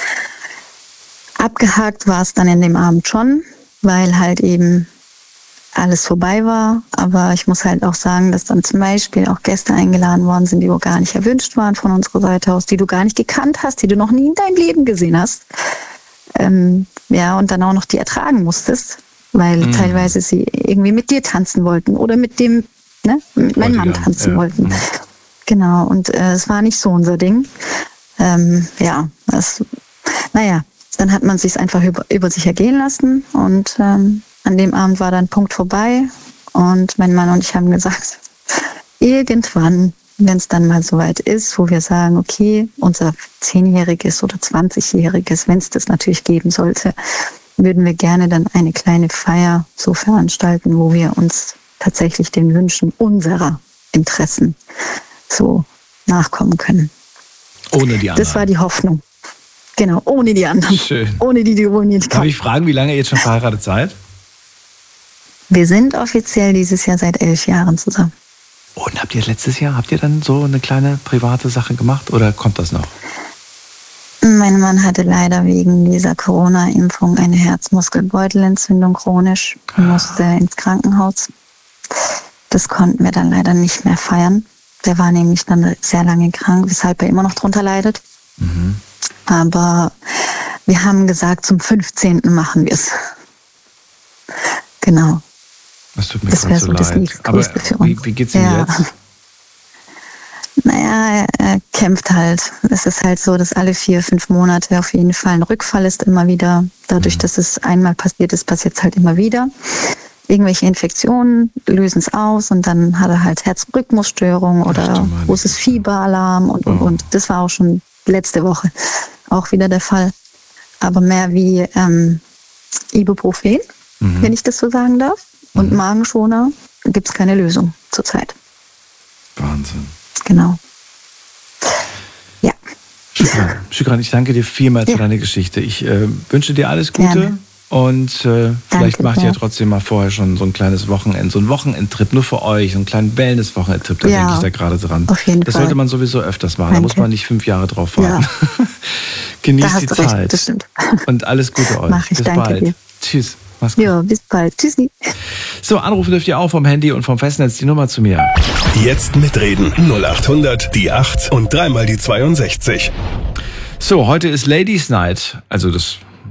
abgehakt war es dann in dem Abend schon, weil halt eben alles vorbei war. Aber ich muss halt auch sagen, dass dann zum Beispiel auch Gäste eingeladen worden sind, die auch gar nicht erwünscht waren von unserer Seite aus, die du gar nicht gekannt hast, die du noch nie in deinem Leben gesehen hast. Ähm, ja, und dann auch noch die ertragen musstest, weil Mhm. teilweise sie irgendwie mit dir tanzen wollten oder mit dem, ne, mit meinem Mann Bräutigam, tanzen ja. wollten. Mhm. Genau, und äh, es war nicht so unser Ding. Ähm, ja, das, naja, dann hat man sich einfach über, über sich ergehen lassen und ähm, an dem Abend war dann Punkt vorbei und mein Mann und ich haben gesagt, irgendwann, wenn es dann mal soweit ist, wo wir sagen, okay, unser zehnjähriges oder zwanzigjähriges, wenn es das natürlich geben sollte, würden wir gerne dann eine kleine Feier so veranstalten, wo wir uns tatsächlich den Wünschen unserer Interessen so nachkommen können. Ohne die anderen. Das war die Hoffnung. Genau, ohne die anderen. Schön. Ohne die, die wohl nicht Darf kommen. ich fragen, wie lange ihr jetzt schon verheiratet seid? Wir sind offiziell dieses Jahr seit elf Jahren zusammen. Und habt ihr letztes Jahr, habt ihr dann so eine kleine private Sache gemacht oder kommt das noch? Mein Mann hatte leider wegen dieser Corona-Impfung eine Herzmuskelbeutelentzündung chronisch und musste ins Krankenhaus. Das konnten wir dann leider nicht mehr feiern. Der war nämlich dann sehr lange krank, weshalb er immer noch drunter leidet. Mhm. Aber wir haben gesagt, zum fünfzehnten machen wir es. Genau. Das tut mir Das gerade wäre so so das leid. Aber nächstgrößte für uns. wie, wie geht's ihm Ja. jetzt? Naja, er kämpft halt. Es ist halt so, dass alle vier, fünf Monate auf jeden Fall ein Rückfall ist immer wieder. Dadurch, Mhm. dass es einmal passiert ist, passiert es halt immer wieder. Irgendwelche Infektionen lösen es aus und dann hat er halt Herzrhythmusstörungen Ach oder du meine großes Güte. Fieberalarm und, und, Oh. und. Das war auch schon letzte Woche auch wieder der Fall. Aber mehr wie ähm, Ibuprofen, Mhm. wenn ich das so sagen darf, und Mhm. Magenschoner gibt es keine Lösung zurzeit. Wahnsinn. Genau. Ja. Shukran. Shukran, ich danke dir vielmals Ja. für deine Geschichte. Ich äh, wünsche dir alles Gute. Gerne. Und äh, vielleicht Danke macht ihr ja sehr. trotzdem mal vorher schon so ein kleines Wochenend, so ein Wochenendtrip nur für euch, so einen kleinen Wellness-Wochenendtrip, da Ja, denke ich da gerade dran. auf jeden das Fall. sollte man sowieso öfters machen, da Danke. muss man nicht fünf Jahre drauf warten. Da Genießt hast die du recht, Zeit. das stimmt. Und alles Gute euch. Mach ich, Bis danke bald. dir. Tschüss. Mach's gut. Ja, bis bald. Tschüssi. So, anrufen dürft ihr auch vom Handy und vom Festnetz die Nummer zu mir. Jetzt mitreden. null acht hundert, die acht und dreimal die zweiundsechzig. So, heute ist Ladies Night. Also das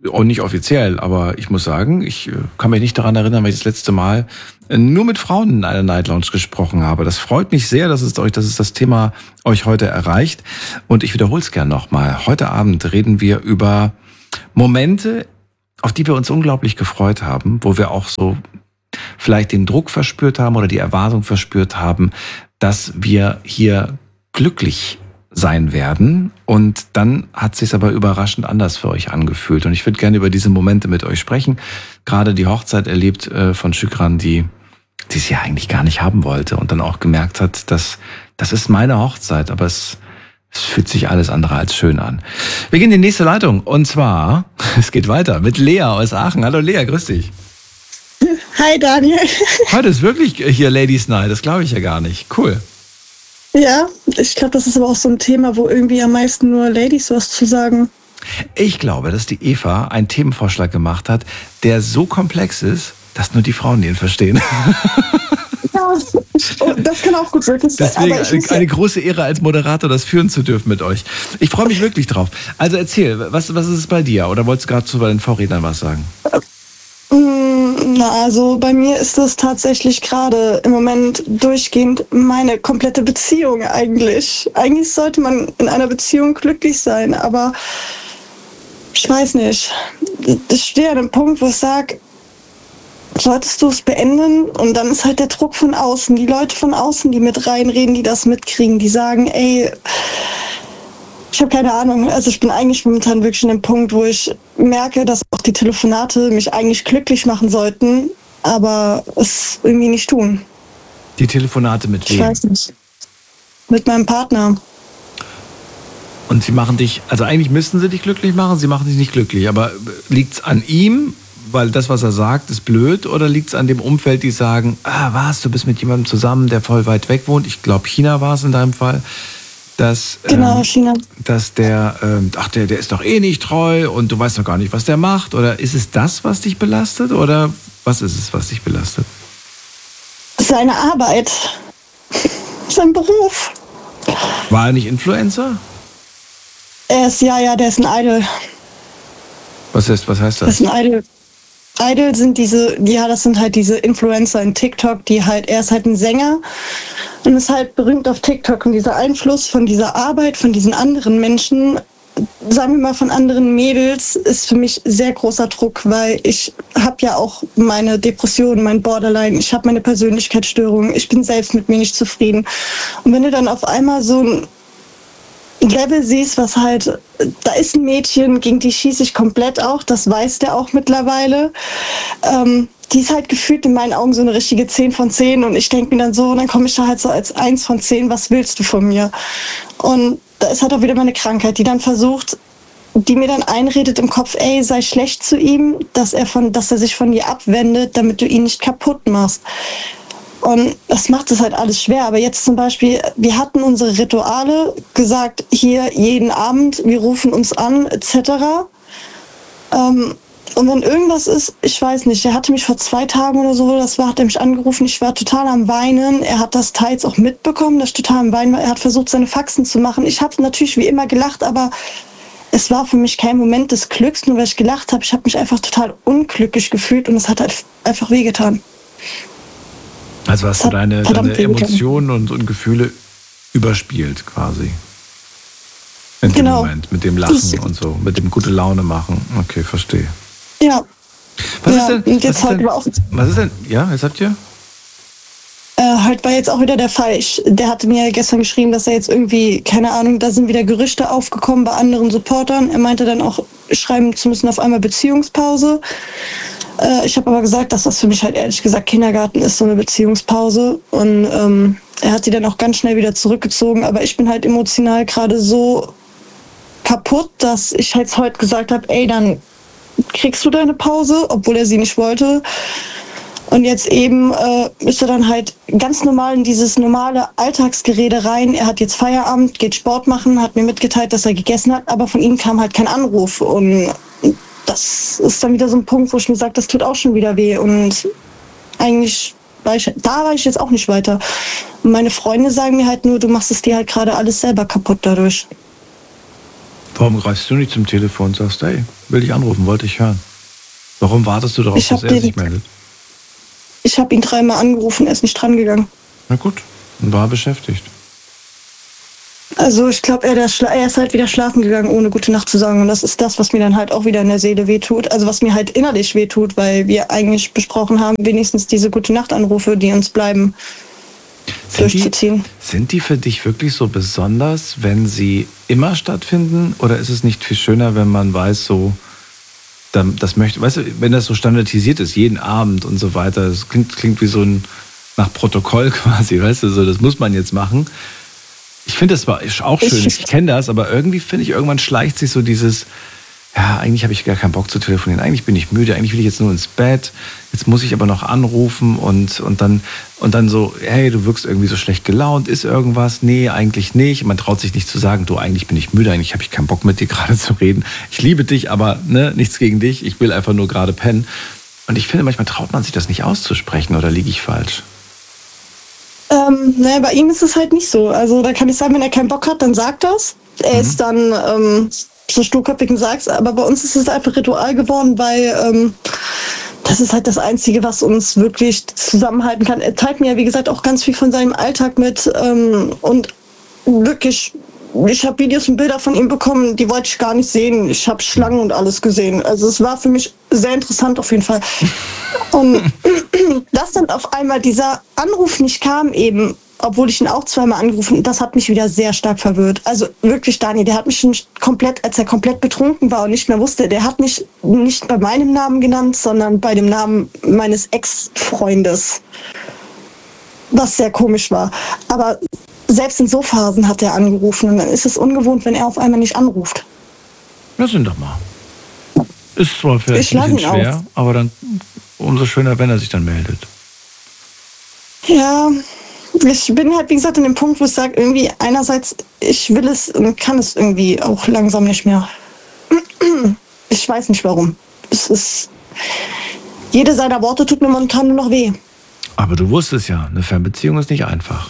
auch nicht offiziell, aber ich muss sagen, ich kann mich nicht daran erinnern, weil ich das letzte Mal nur mit Frauen in einer Night Lounge gesprochen habe. Das freut mich sehr, dass es euch, dass es das Thema euch heute erreicht. Und ich wiederhole es gern nochmal. Heute Abend reden wir über Momente, auf die wir uns unglaublich gefreut haben, wo wir auch so vielleicht den Druck verspürt haben oder die Erwartung verspürt haben, dass wir hier glücklich sein werden. Und dann hat sich aber überraschend anders für euch angefühlt. Und ich würde gerne über diese Momente mit euch sprechen. Gerade die Hochzeit erlebt äh, von Şükran, die die es ja eigentlich gar nicht haben wollte und dann auch gemerkt hat, dass das ist meine Hochzeit, aber es, es fühlt sich alles andere als schön an. Wir gehen in die nächste Leitung und zwar, es geht weiter mit Lea aus Aachen. Hallo Lea, grüß dich. Hi Daniel. Heute ist wirklich hier Ladies Night, das glaube ich ja gar nicht. Cool. Ja, ich glaube, das ist aber auch so ein Thema, wo irgendwie am meisten nur Ladies was zu sagen. Ich glaube, dass die Eva einen Themenvorschlag gemacht hat, der so komplex ist, dass nur die Frauen ihn verstehen. Ja, das kann auch gut wirklich sein. Deswegen aber eine, eine große Ehre als Moderator, das führen zu dürfen mit euch. Ich freue mich wirklich drauf. Also erzähl, was, was ist es bei dir? Oder wolltest du gerade zu den Vorrednern was sagen? Na, also bei mir ist das tatsächlich gerade im Moment durchgehend meine komplette Beziehung eigentlich. Eigentlich sollte man in einer Beziehung glücklich sein, aber ich weiß nicht. Ich stehe an einem Punkt, wo ich sage, solltest du es beenden? Und dann ist halt der Druck von außen, die Leute von außen, die mit reinreden, die das mitkriegen, die sagen, ey, ich habe keine Ahnung. Also ich bin eigentlich momentan wirklich an dem Punkt, wo ich merke, dass auch die Telefonate mich eigentlich glücklich machen sollten, aber es irgendwie nicht tun. Die Telefonate mit wem? Ich weiß nicht. Mit meinem Partner. Und sie machen dich, also eigentlich müssten sie dich glücklich machen, sie machen dich nicht glücklich. Aber liegt's an ihm, weil das, was er sagt, ist blöd? Oder liegt's an dem Umfeld, die sagen, ah, was, du bist mit jemandem zusammen, der voll weit weg wohnt? Ich glaube, China war es in deinem Fall. Dass, genau, ähm, China. Dass der, ähm, ach, der, der ist doch eh nicht treu und du weißt doch gar nicht, was der macht. Oder ist es das, was dich belastet? Oder was ist es, was dich belastet? Seine Arbeit. Sein Beruf. War er nicht Influencer? Er ist, ja, ja, der ist ein Idol. Was heißt, was heißt das? Das ist ein Idol. Idol sind diese, ja, das sind halt diese Influencer in TikTok, die halt, er ist halt ein Sänger und ist halt berühmt auf TikTok. Und dieser Einfluss von dieser Arbeit, von diesen anderen Menschen, sagen wir mal von anderen Mädels, ist für mich sehr großer Druck, weil ich habe ja auch meine Depression, mein Borderline, ich habe meine Persönlichkeitsstörung, ich bin selbst mit mir nicht zufrieden. Und wenn du dann auf einmal so ein Level siehst, was halt, da ist ein Mädchen, gegen die schieße ich komplett auch, das weiß der auch mittlerweile. Ähm, die ist halt gefühlt in meinen Augen so eine richtige zehn von zehn und ich denke mir dann so, und dann komme ich da halt so als eins von zehn, was willst du von mir? Und da ist halt auch wieder meine Krankheit, die dann versucht, die mir dann einredet im Kopf, ey, sei schlecht zu ihm, dass er von, dass er sich von dir abwendet, damit du ihn nicht kaputt machst. Und das macht es halt alles schwer. Aber jetzt zum Beispiel, wir hatten unsere Rituale, gesagt, hier jeden Abend, wir rufen uns an, et cetera. Ähm, und wenn irgendwas ist, ich weiß nicht, er hatte mich vor zwei Tagen oder so, das war, hat er mich angerufen, ich war total am Weinen. Er hat das teils auch mitbekommen, dass ich total am Weinen war. Er hat versucht, seine Faxen zu machen. Ich habe natürlich wie immer gelacht, aber es war für mich kein Moment des Glücks, nur weil ich gelacht habe. Ich habe mich einfach total unglücklich gefühlt und es hat halt einfach wehgetan. Also hast du deine, deine Emotionen und, und Gefühle überspielt quasi. In dem genau. Moment, mit dem Lachen und so, mit dem gute Laune machen. Okay, verstehe. Ja. Was ja, ist denn? Und jetzt was, ist halt denn auch, was ist denn? Ja, jetzt habt ihr? Äh, halt war jetzt auch wieder der Fall. Ich, der hatte mir gestern geschrieben, dass er jetzt irgendwie, keine Ahnung, da sind wieder Gerüchte aufgekommen bei anderen Supportern. Er meinte dann auch, schreiben zu müssen auf einmal Beziehungspause. Äh, ich habe aber gesagt, dass das für mich halt ehrlich gesagt Kindergarten ist, so eine Beziehungspause. Und ähm, er hat die dann auch ganz schnell wieder zurückgezogen. Aber ich bin halt emotional gerade so kaputt, dass ich jetzt heute gesagt habe, ey, dann kriegst du deine Pause, obwohl er sie nicht wollte. Und jetzt eben äh, ist er dann halt ganz normal in dieses normale Alltagsgerede rein. Er hat jetzt Feierabend, geht Sport machen, hat mir mitgeteilt, dass er gegessen hat, aber von ihm kam halt kein Anruf. Und das ist dann wieder so ein Punkt, wo ich mir sage, das tut auch schon wieder weh. Und eigentlich, war ich, da war ich jetzt auch nicht weiter. Und meine Freunde sagen mir halt nur, du machst es dir halt gerade alles selber kaputt dadurch. Warum greifst du nicht zum Telefon und sagst, hey, will ich anrufen, wollte ich hören? Warum wartest du darauf, Ich hab dass er den- sich meldet? Ich habe ihn dreimal angerufen, er ist nicht dran gegangen. Na gut, und war beschäftigt. Also ich glaube, er, der schla- er ist halt wieder schlafen gegangen, ohne gute Nacht zu sagen. Und das ist das, was mir dann halt auch wieder in der Seele wehtut. Also was mir halt innerlich wehtut, weil wir eigentlich besprochen haben, wenigstens diese gute Nacht-Anrufe, die uns bleiben, Sind die, durchzuziehen. sind die für dich wirklich so besonders, wenn sie immer stattfinden? Oder ist es nicht viel schöner, wenn man weiß, so, dann- das möchte, weißt du, wenn das so standardisiert ist, jeden Abend und so weiter, das klingt, klingt wie so ein, nach Protokoll quasi, weißt du, so, das muss man jetzt machen. Ich finde, das war ist auch schön, ich kenne das, aber irgendwie finde ich, irgendwann schleicht sich so dieses, ja, eigentlich habe ich gar keinen Bock zu telefonieren, eigentlich bin ich müde, eigentlich will ich jetzt nur ins Bett, jetzt muss ich aber noch anrufen und, und, dann, und dann so, hey, du wirkst irgendwie so schlecht gelaunt, ist irgendwas? Nee, eigentlich nicht. Man traut sich nicht zu sagen, du, eigentlich bin ich müde, eigentlich habe ich keinen Bock mit dir gerade zu reden. Ich liebe dich, aber ne, nichts gegen dich, ich will einfach nur gerade pennen. Und ich finde, manchmal traut man sich das nicht auszusprechen, oder liege ich falsch? Ähm, naja, bei ihm ist es halt nicht so. Also da kann ich sagen, wenn er keinen Bock hat, dann sagt das. Er Mhm. ist dann ähm, so sturköpfig und sagt's. Aber bei uns ist es einfach Ritual geworden, weil ähm, das ist halt das Einzige, was uns wirklich zusammenhalten kann. Er teilt mir ja, wie gesagt, auch ganz viel von seinem Alltag mit. Ähm, und wirklich, ich habe Videos und Bilder von ihm bekommen, die wollte ich gar nicht sehen. Ich habe Schlangen und alles gesehen. Also es war für mich sehr interessant auf jeden Fall. Und dass dann auf einmal dieser Anruf nicht kam eben, obwohl ich ihn auch zweimal angerufen, das hat mich wieder sehr stark verwirrt. Also wirklich, Dani, der hat mich schon komplett, als er komplett betrunken war und nicht mehr wusste, der hat mich nicht bei meinem Namen genannt, sondern bei dem Namen meines Ex-Freundes. Was sehr komisch war. Aber selbst in so Phasen hat er angerufen und dann ist es ungewohnt, wenn er auf einmal nicht anruft. Lass ihn doch mal. Ist zwar vielleicht Ich ein bisschen lass ihn schwer, aber dann umso schöner, wenn er sich dann meldet. Ja, ich bin halt, wie gesagt, an dem Punkt, wo ich sage, irgendwie einerseits, ich will es und kann es irgendwie auch langsam nicht mehr. Ich weiß nicht warum. Es ist, jede seiner Worte tut mir momentan nur noch weh. Aber du wusstest ja, eine Fernbeziehung ist nicht einfach.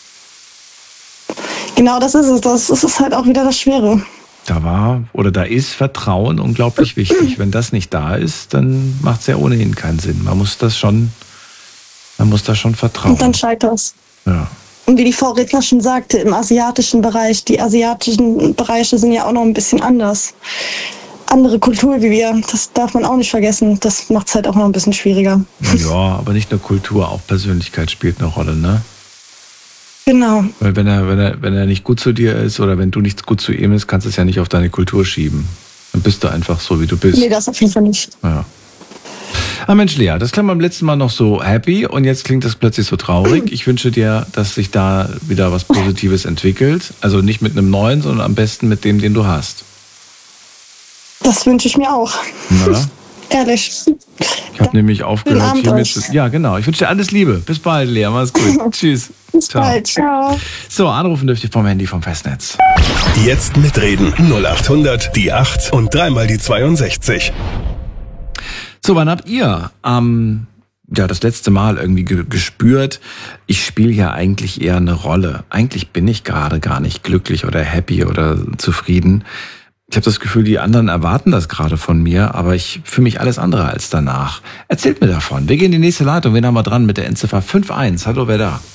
Genau, das ist es. Das, das ist halt auch wieder das Schwere. Da war oder da ist Vertrauen unglaublich wichtig. Wenn das nicht da ist, dann macht es ja ohnehin keinen Sinn. Man muss das schon, man muss da schon vertrauen. Und dann scheitert es. Ja. Und wie die Vorredner schon sagte, im asiatischen Bereich, die asiatischen Bereiche sind ja auch noch ein bisschen anders. Andere Kultur wie wir, das darf man auch nicht vergessen. Das macht es halt auch noch ein bisschen schwieriger. Ja, aber nicht nur Kultur, auch Persönlichkeit spielt eine Rolle, ne? Genau. Weil wenn er, wenn er, wenn er nicht gut zu dir ist oder wenn du nicht gut zu ihm bist, kannst du es ja nicht auf deine Kultur schieben. Dann bist du einfach so, wie du bist. Nee, das auf jeden Fall nicht. Ja. Ah Mensch, Lea, das klang beim letzten Mal noch so happy und jetzt klingt das plötzlich so traurig. Ich wünsche dir, dass sich da wieder was Positives entwickelt. Also nicht mit einem neuen, sondern am besten mit dem, den du hast. Das wünsche ich mir auch. Na? Ehrlich. Ich habe nämlich aufgehört Abend hier mit. euch. Ja, genau. Ich wünsche dir alles Liebe. Bis bald, Lea. Mach's gut. Tschüss. Bis bald. Ciao. So, anrufen dürft ihr vom Handy vom Festnetz. Jetzt mitreden. null acht hundert, die acht und dreimal die zweiundsechzig. So, wann habt ihr ähm, ja, das letzte Mal irgendwie ge- gespürt, ich spiele ja eigentlich eher eine Rolle. Eigentlich bin ich gerade gar nicht glücklich oder happy oder zufrieden. Ich habe das Gefühl, die anderen erwarten das gerade von mir, aber ich fühle mich alles andere als danach. Erzählt mir davon. Wir gehen in die nächste Leitung. Wen haben wir dran mit der Endziffer fünf eins? Hallo, wer da?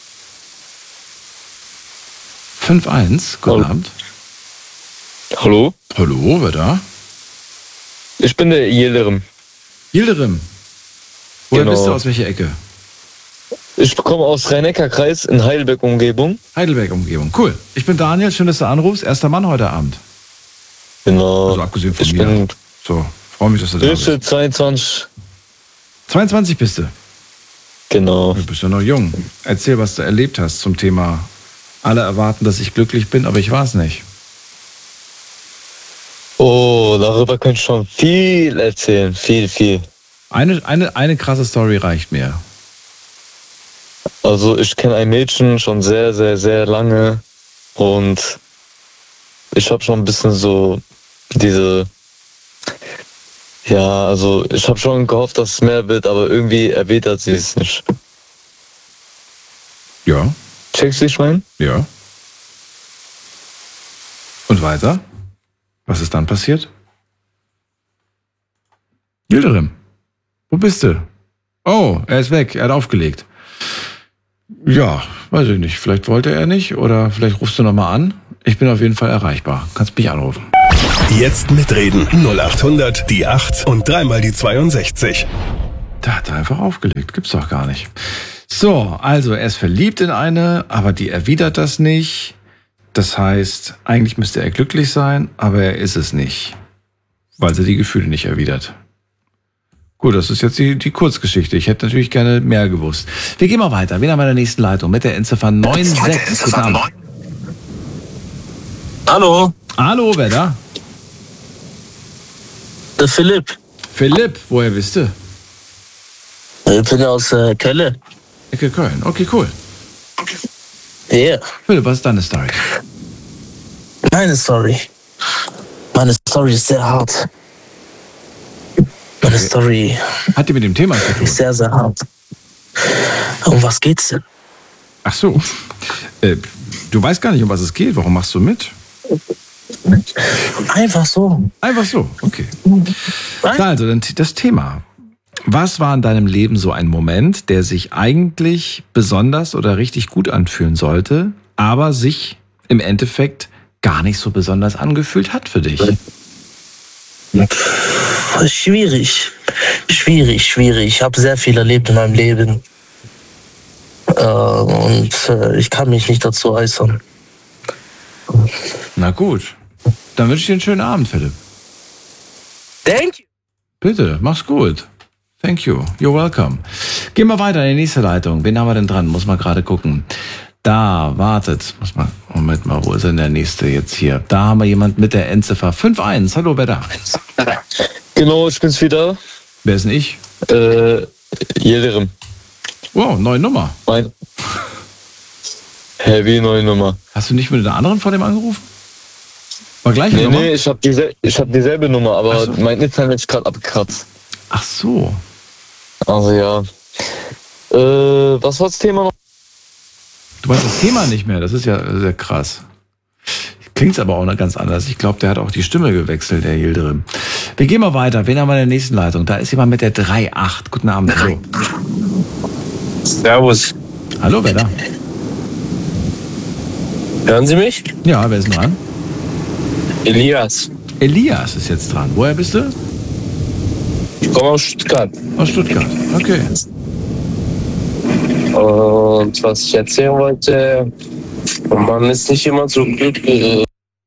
fünf eins, guten Hallo. Abend. Hallo, Hallo, wer da? ich bin der Yildirim. Yildirim. Woher Genau. bist du, aus welcher Ecke? Ich komme aus Rhein-Neckar-Kreis in Heidelberg-Umgebung. Heidelberg-Umgebung. Cool. Ich bin Daniel, schön, dass du anrufst. Erster Mann heute Abend. Genau. Also abgesehen von ich mir. bin So, freue mich, dass du da Größe bist. zweiundzwanzig. zweiundzwanzig bist du. Genau. Du bist ja noch jung. Erzähl, was du erlebt hast zum Thema alle erwarten, dass ich glücklich bin, aber ich war es nicht. Oh, darüber könnte ich schon viel erzählen. Viel, viel. Eine, eine, eine krasse Story reicht mir. Also ich kenne ein Mädchen schon sehr, sehr, sehr lange. Und ich habe schon ein bisschen so diese... Ja, also ich habe schon gehofft, dass es mehr wird, aber irgendwie erwidert sie es nicht. Ja, Checkst du, wie ich meine? ja. Und weiter? Was ist dann passiert? Yildirim, wo bist du? Oh, er ist weg, er hat aufgelegt. Ja, weiß ich nicht, vielleicht wollte er nicht oder vielleicht rufst du nochmal an. Ich bin auf jeden Fall erreichbar, kannst mich anrufen. Jetzt mitreden, null acht hundert, die acht und dreimal die zweiundsechzig. Da hat er einfach aufgelegt, gibt's doch gar nicht. So, also er ist verliebt in eine, aber die erwidert das nicht. Das heißt, eigentlich müsste er glücklich sein, aber er ist es nicht, weil sie die Gefühle nicht erwidert. Gut, das ist jetzt die, die Kurzgeschichte. Ich hätte natürlich gerne mehr gewusst. Wir gehen mal weiter. Wen haben wir in der nächsten Leitung? Mit der Endziffer neun sechs. Guten Abend. Hallo. Hallo, wer da? Der Philipp. Philipp, woher bist du? Ich bin aus äh, Köln. Ecke Köln. Okay, cool. Ja. Yeah. Philipp, was ist deine Story? Meine Story. Meine Story ist sehr hart. Meine okay. Story. Hat die mit dem Thema zu tun? Ist sehr, sehr hart. Um was geht's denn? Ach so. Äh, du weißt gar nicht, um was es geht. Warum machst du mit? Einfach so. Einfach so, okay. Also, das Thema. Was war in deinem Leben so ein Moment, der sich eigentlich besonders oder richtig gut anfühlen sollte, aber sich im Endeffekt gar nicht so besonders angefühlt hat für dich? Schwierig. Schwierig, schwierig. Ich habe sehr viel erlebt in meinem Leben. Äh, und äh, ich kann mich nicht dazu äußern. Na gut. Dann wünsche ich dir einen schönen Abend, Philipp. Thank you. Bitte, mach's gut. Thank you. You're welcome. Gehen wir weiter in die nächste Leitung. Wen haben wir denn dran? Muss mal gerade gucken. Da, wartet. Muss mal, Moment mal, wo ist denn der nächste jetzt hier? Da haben wir jemand mit der Endziffer fünf eins. Hallo, wer da? Genau, ich bin's wieder. Wer ist denn ich? Äh, Yildirim. Wow, neue Nummer. Mein. Heavy, neue Nummer. Hast du nicht mit einer anderen vor dem angerufen? War gleiche nee, Nummer? Nee, ich hab, diesel- ich hab dieselbe Nummer, aber so. Mein Internet ist gerade abgekratzt. Ach so. Also ja. Äh, was war das Thema noch? Du weißt das Thema nicht mehr, das ist ja sehr krass. Klingt's aber auch noch ganz anders. Ich glaube, der hat auch die Stimme gewechselt, der Yildirim. Wir gehen mal weiter. Wen haben wir in der nächsten Leitung? Da ist jemand mit der drei acht. Guten Abend. Hallo. Servus. Hallo, wer da? Hören Sie mich? Ja, wer ist denn dran? Elias. Elias ist jetzt dran. Woher bist du? Ich komme aus Stuttgart. Aus Stuttgart, okay. Und was ich erzählen wollte, man ist nicht immer so glücklich.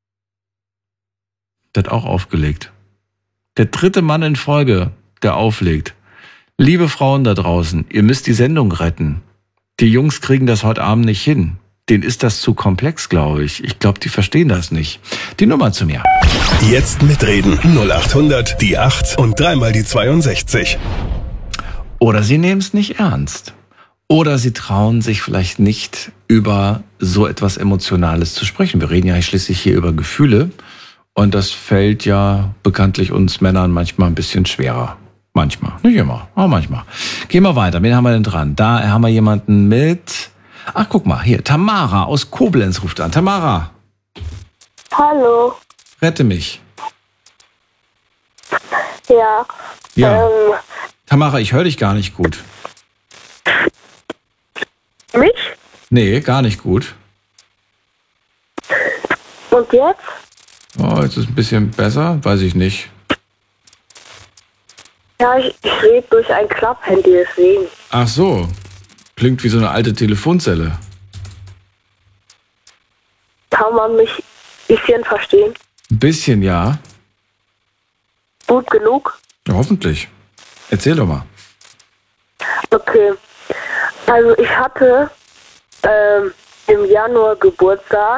Der hat auch aufgelegt. Der dritte Mann in Folge, der auflegt. Liebe Frauen da draußen, ihr müsst die Sendung retten. Die Jungs kriegen das heute Abend nicht hin. Denen ist das zu komplex, glaube ich. Ich glaube, die verstehen das nicht. Die Nummer zu mir. Jetzt mitreden. null acht hundert, die acht und dreimal die zweiundsechzig. Oder sie nehmen es nicht ernst. Oder sie trauen sich vielleicht nicht, über so etwas Emotionales zu sprechen. Wir reden ja schließlich hier über Gefühle. Und das fällt ja bekanntlich uns Männern manchmal ein bisschen schwerer. Manchmal, nicht immer, aber manchmal. Gehen wir weiter. Wen haben wir denn dran? Da haben wir jemanden mit... Ach, guck mal, hier, Tamara aus Koblenz ruft an. Tamara. Hallo. Rette mich. Ja. Ja. Ähm, Tamara, ich höre dich gar nicht gut. mich? Nee, gar nicht gut. Und jetzt? Oh, jetzt ist ein bisschen besser, weiß ich nicht. Ja, ich, ich rede durch ein Klapphandy, deswegen. Ach so. Klingt wie so eine alte Telefonzelle. Kann man mich ein bisschen verstehen? Ein bisschen, ja. Gut genug? Ja, hoffentlich. Erzähl doch mal. Okay. Also ich hatte ähm, im Januar Geburtstag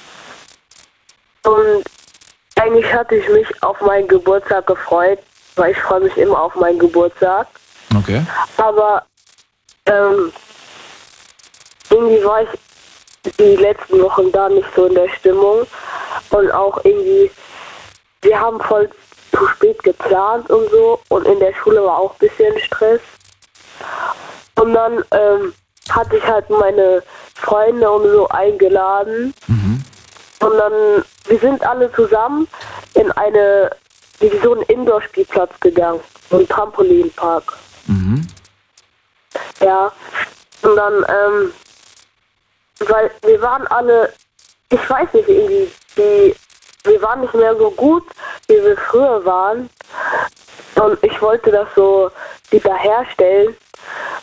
und eigentlich hatte ich mich auf meinen Geburtstag gefreut, weil ich freue mich immer auf meinen Geburtstag. Okay. Aber ähm, irgendwie war ich die letzten Wochen da nicht so in der Stimmung und auch irgendwie, wir haben voll zu spät geplant und so und in der Schule war auch ein bisschen Stress. Und dann ähm, hatte ich halt meine Freunde und so eingeladen. Mhm. Und dann, wir sind alle zusammen in eine, wie so einen Indoor-Spielplatz gegangen, so ein Trampolinpark. Mhm. Ja, und dann, ähm, weil wir waren alle, ich weiß nicht, irgendwie, die, wir waren nicht mehr so gut, wie wir früher waren. Und ich wollte das so wiederherstellen.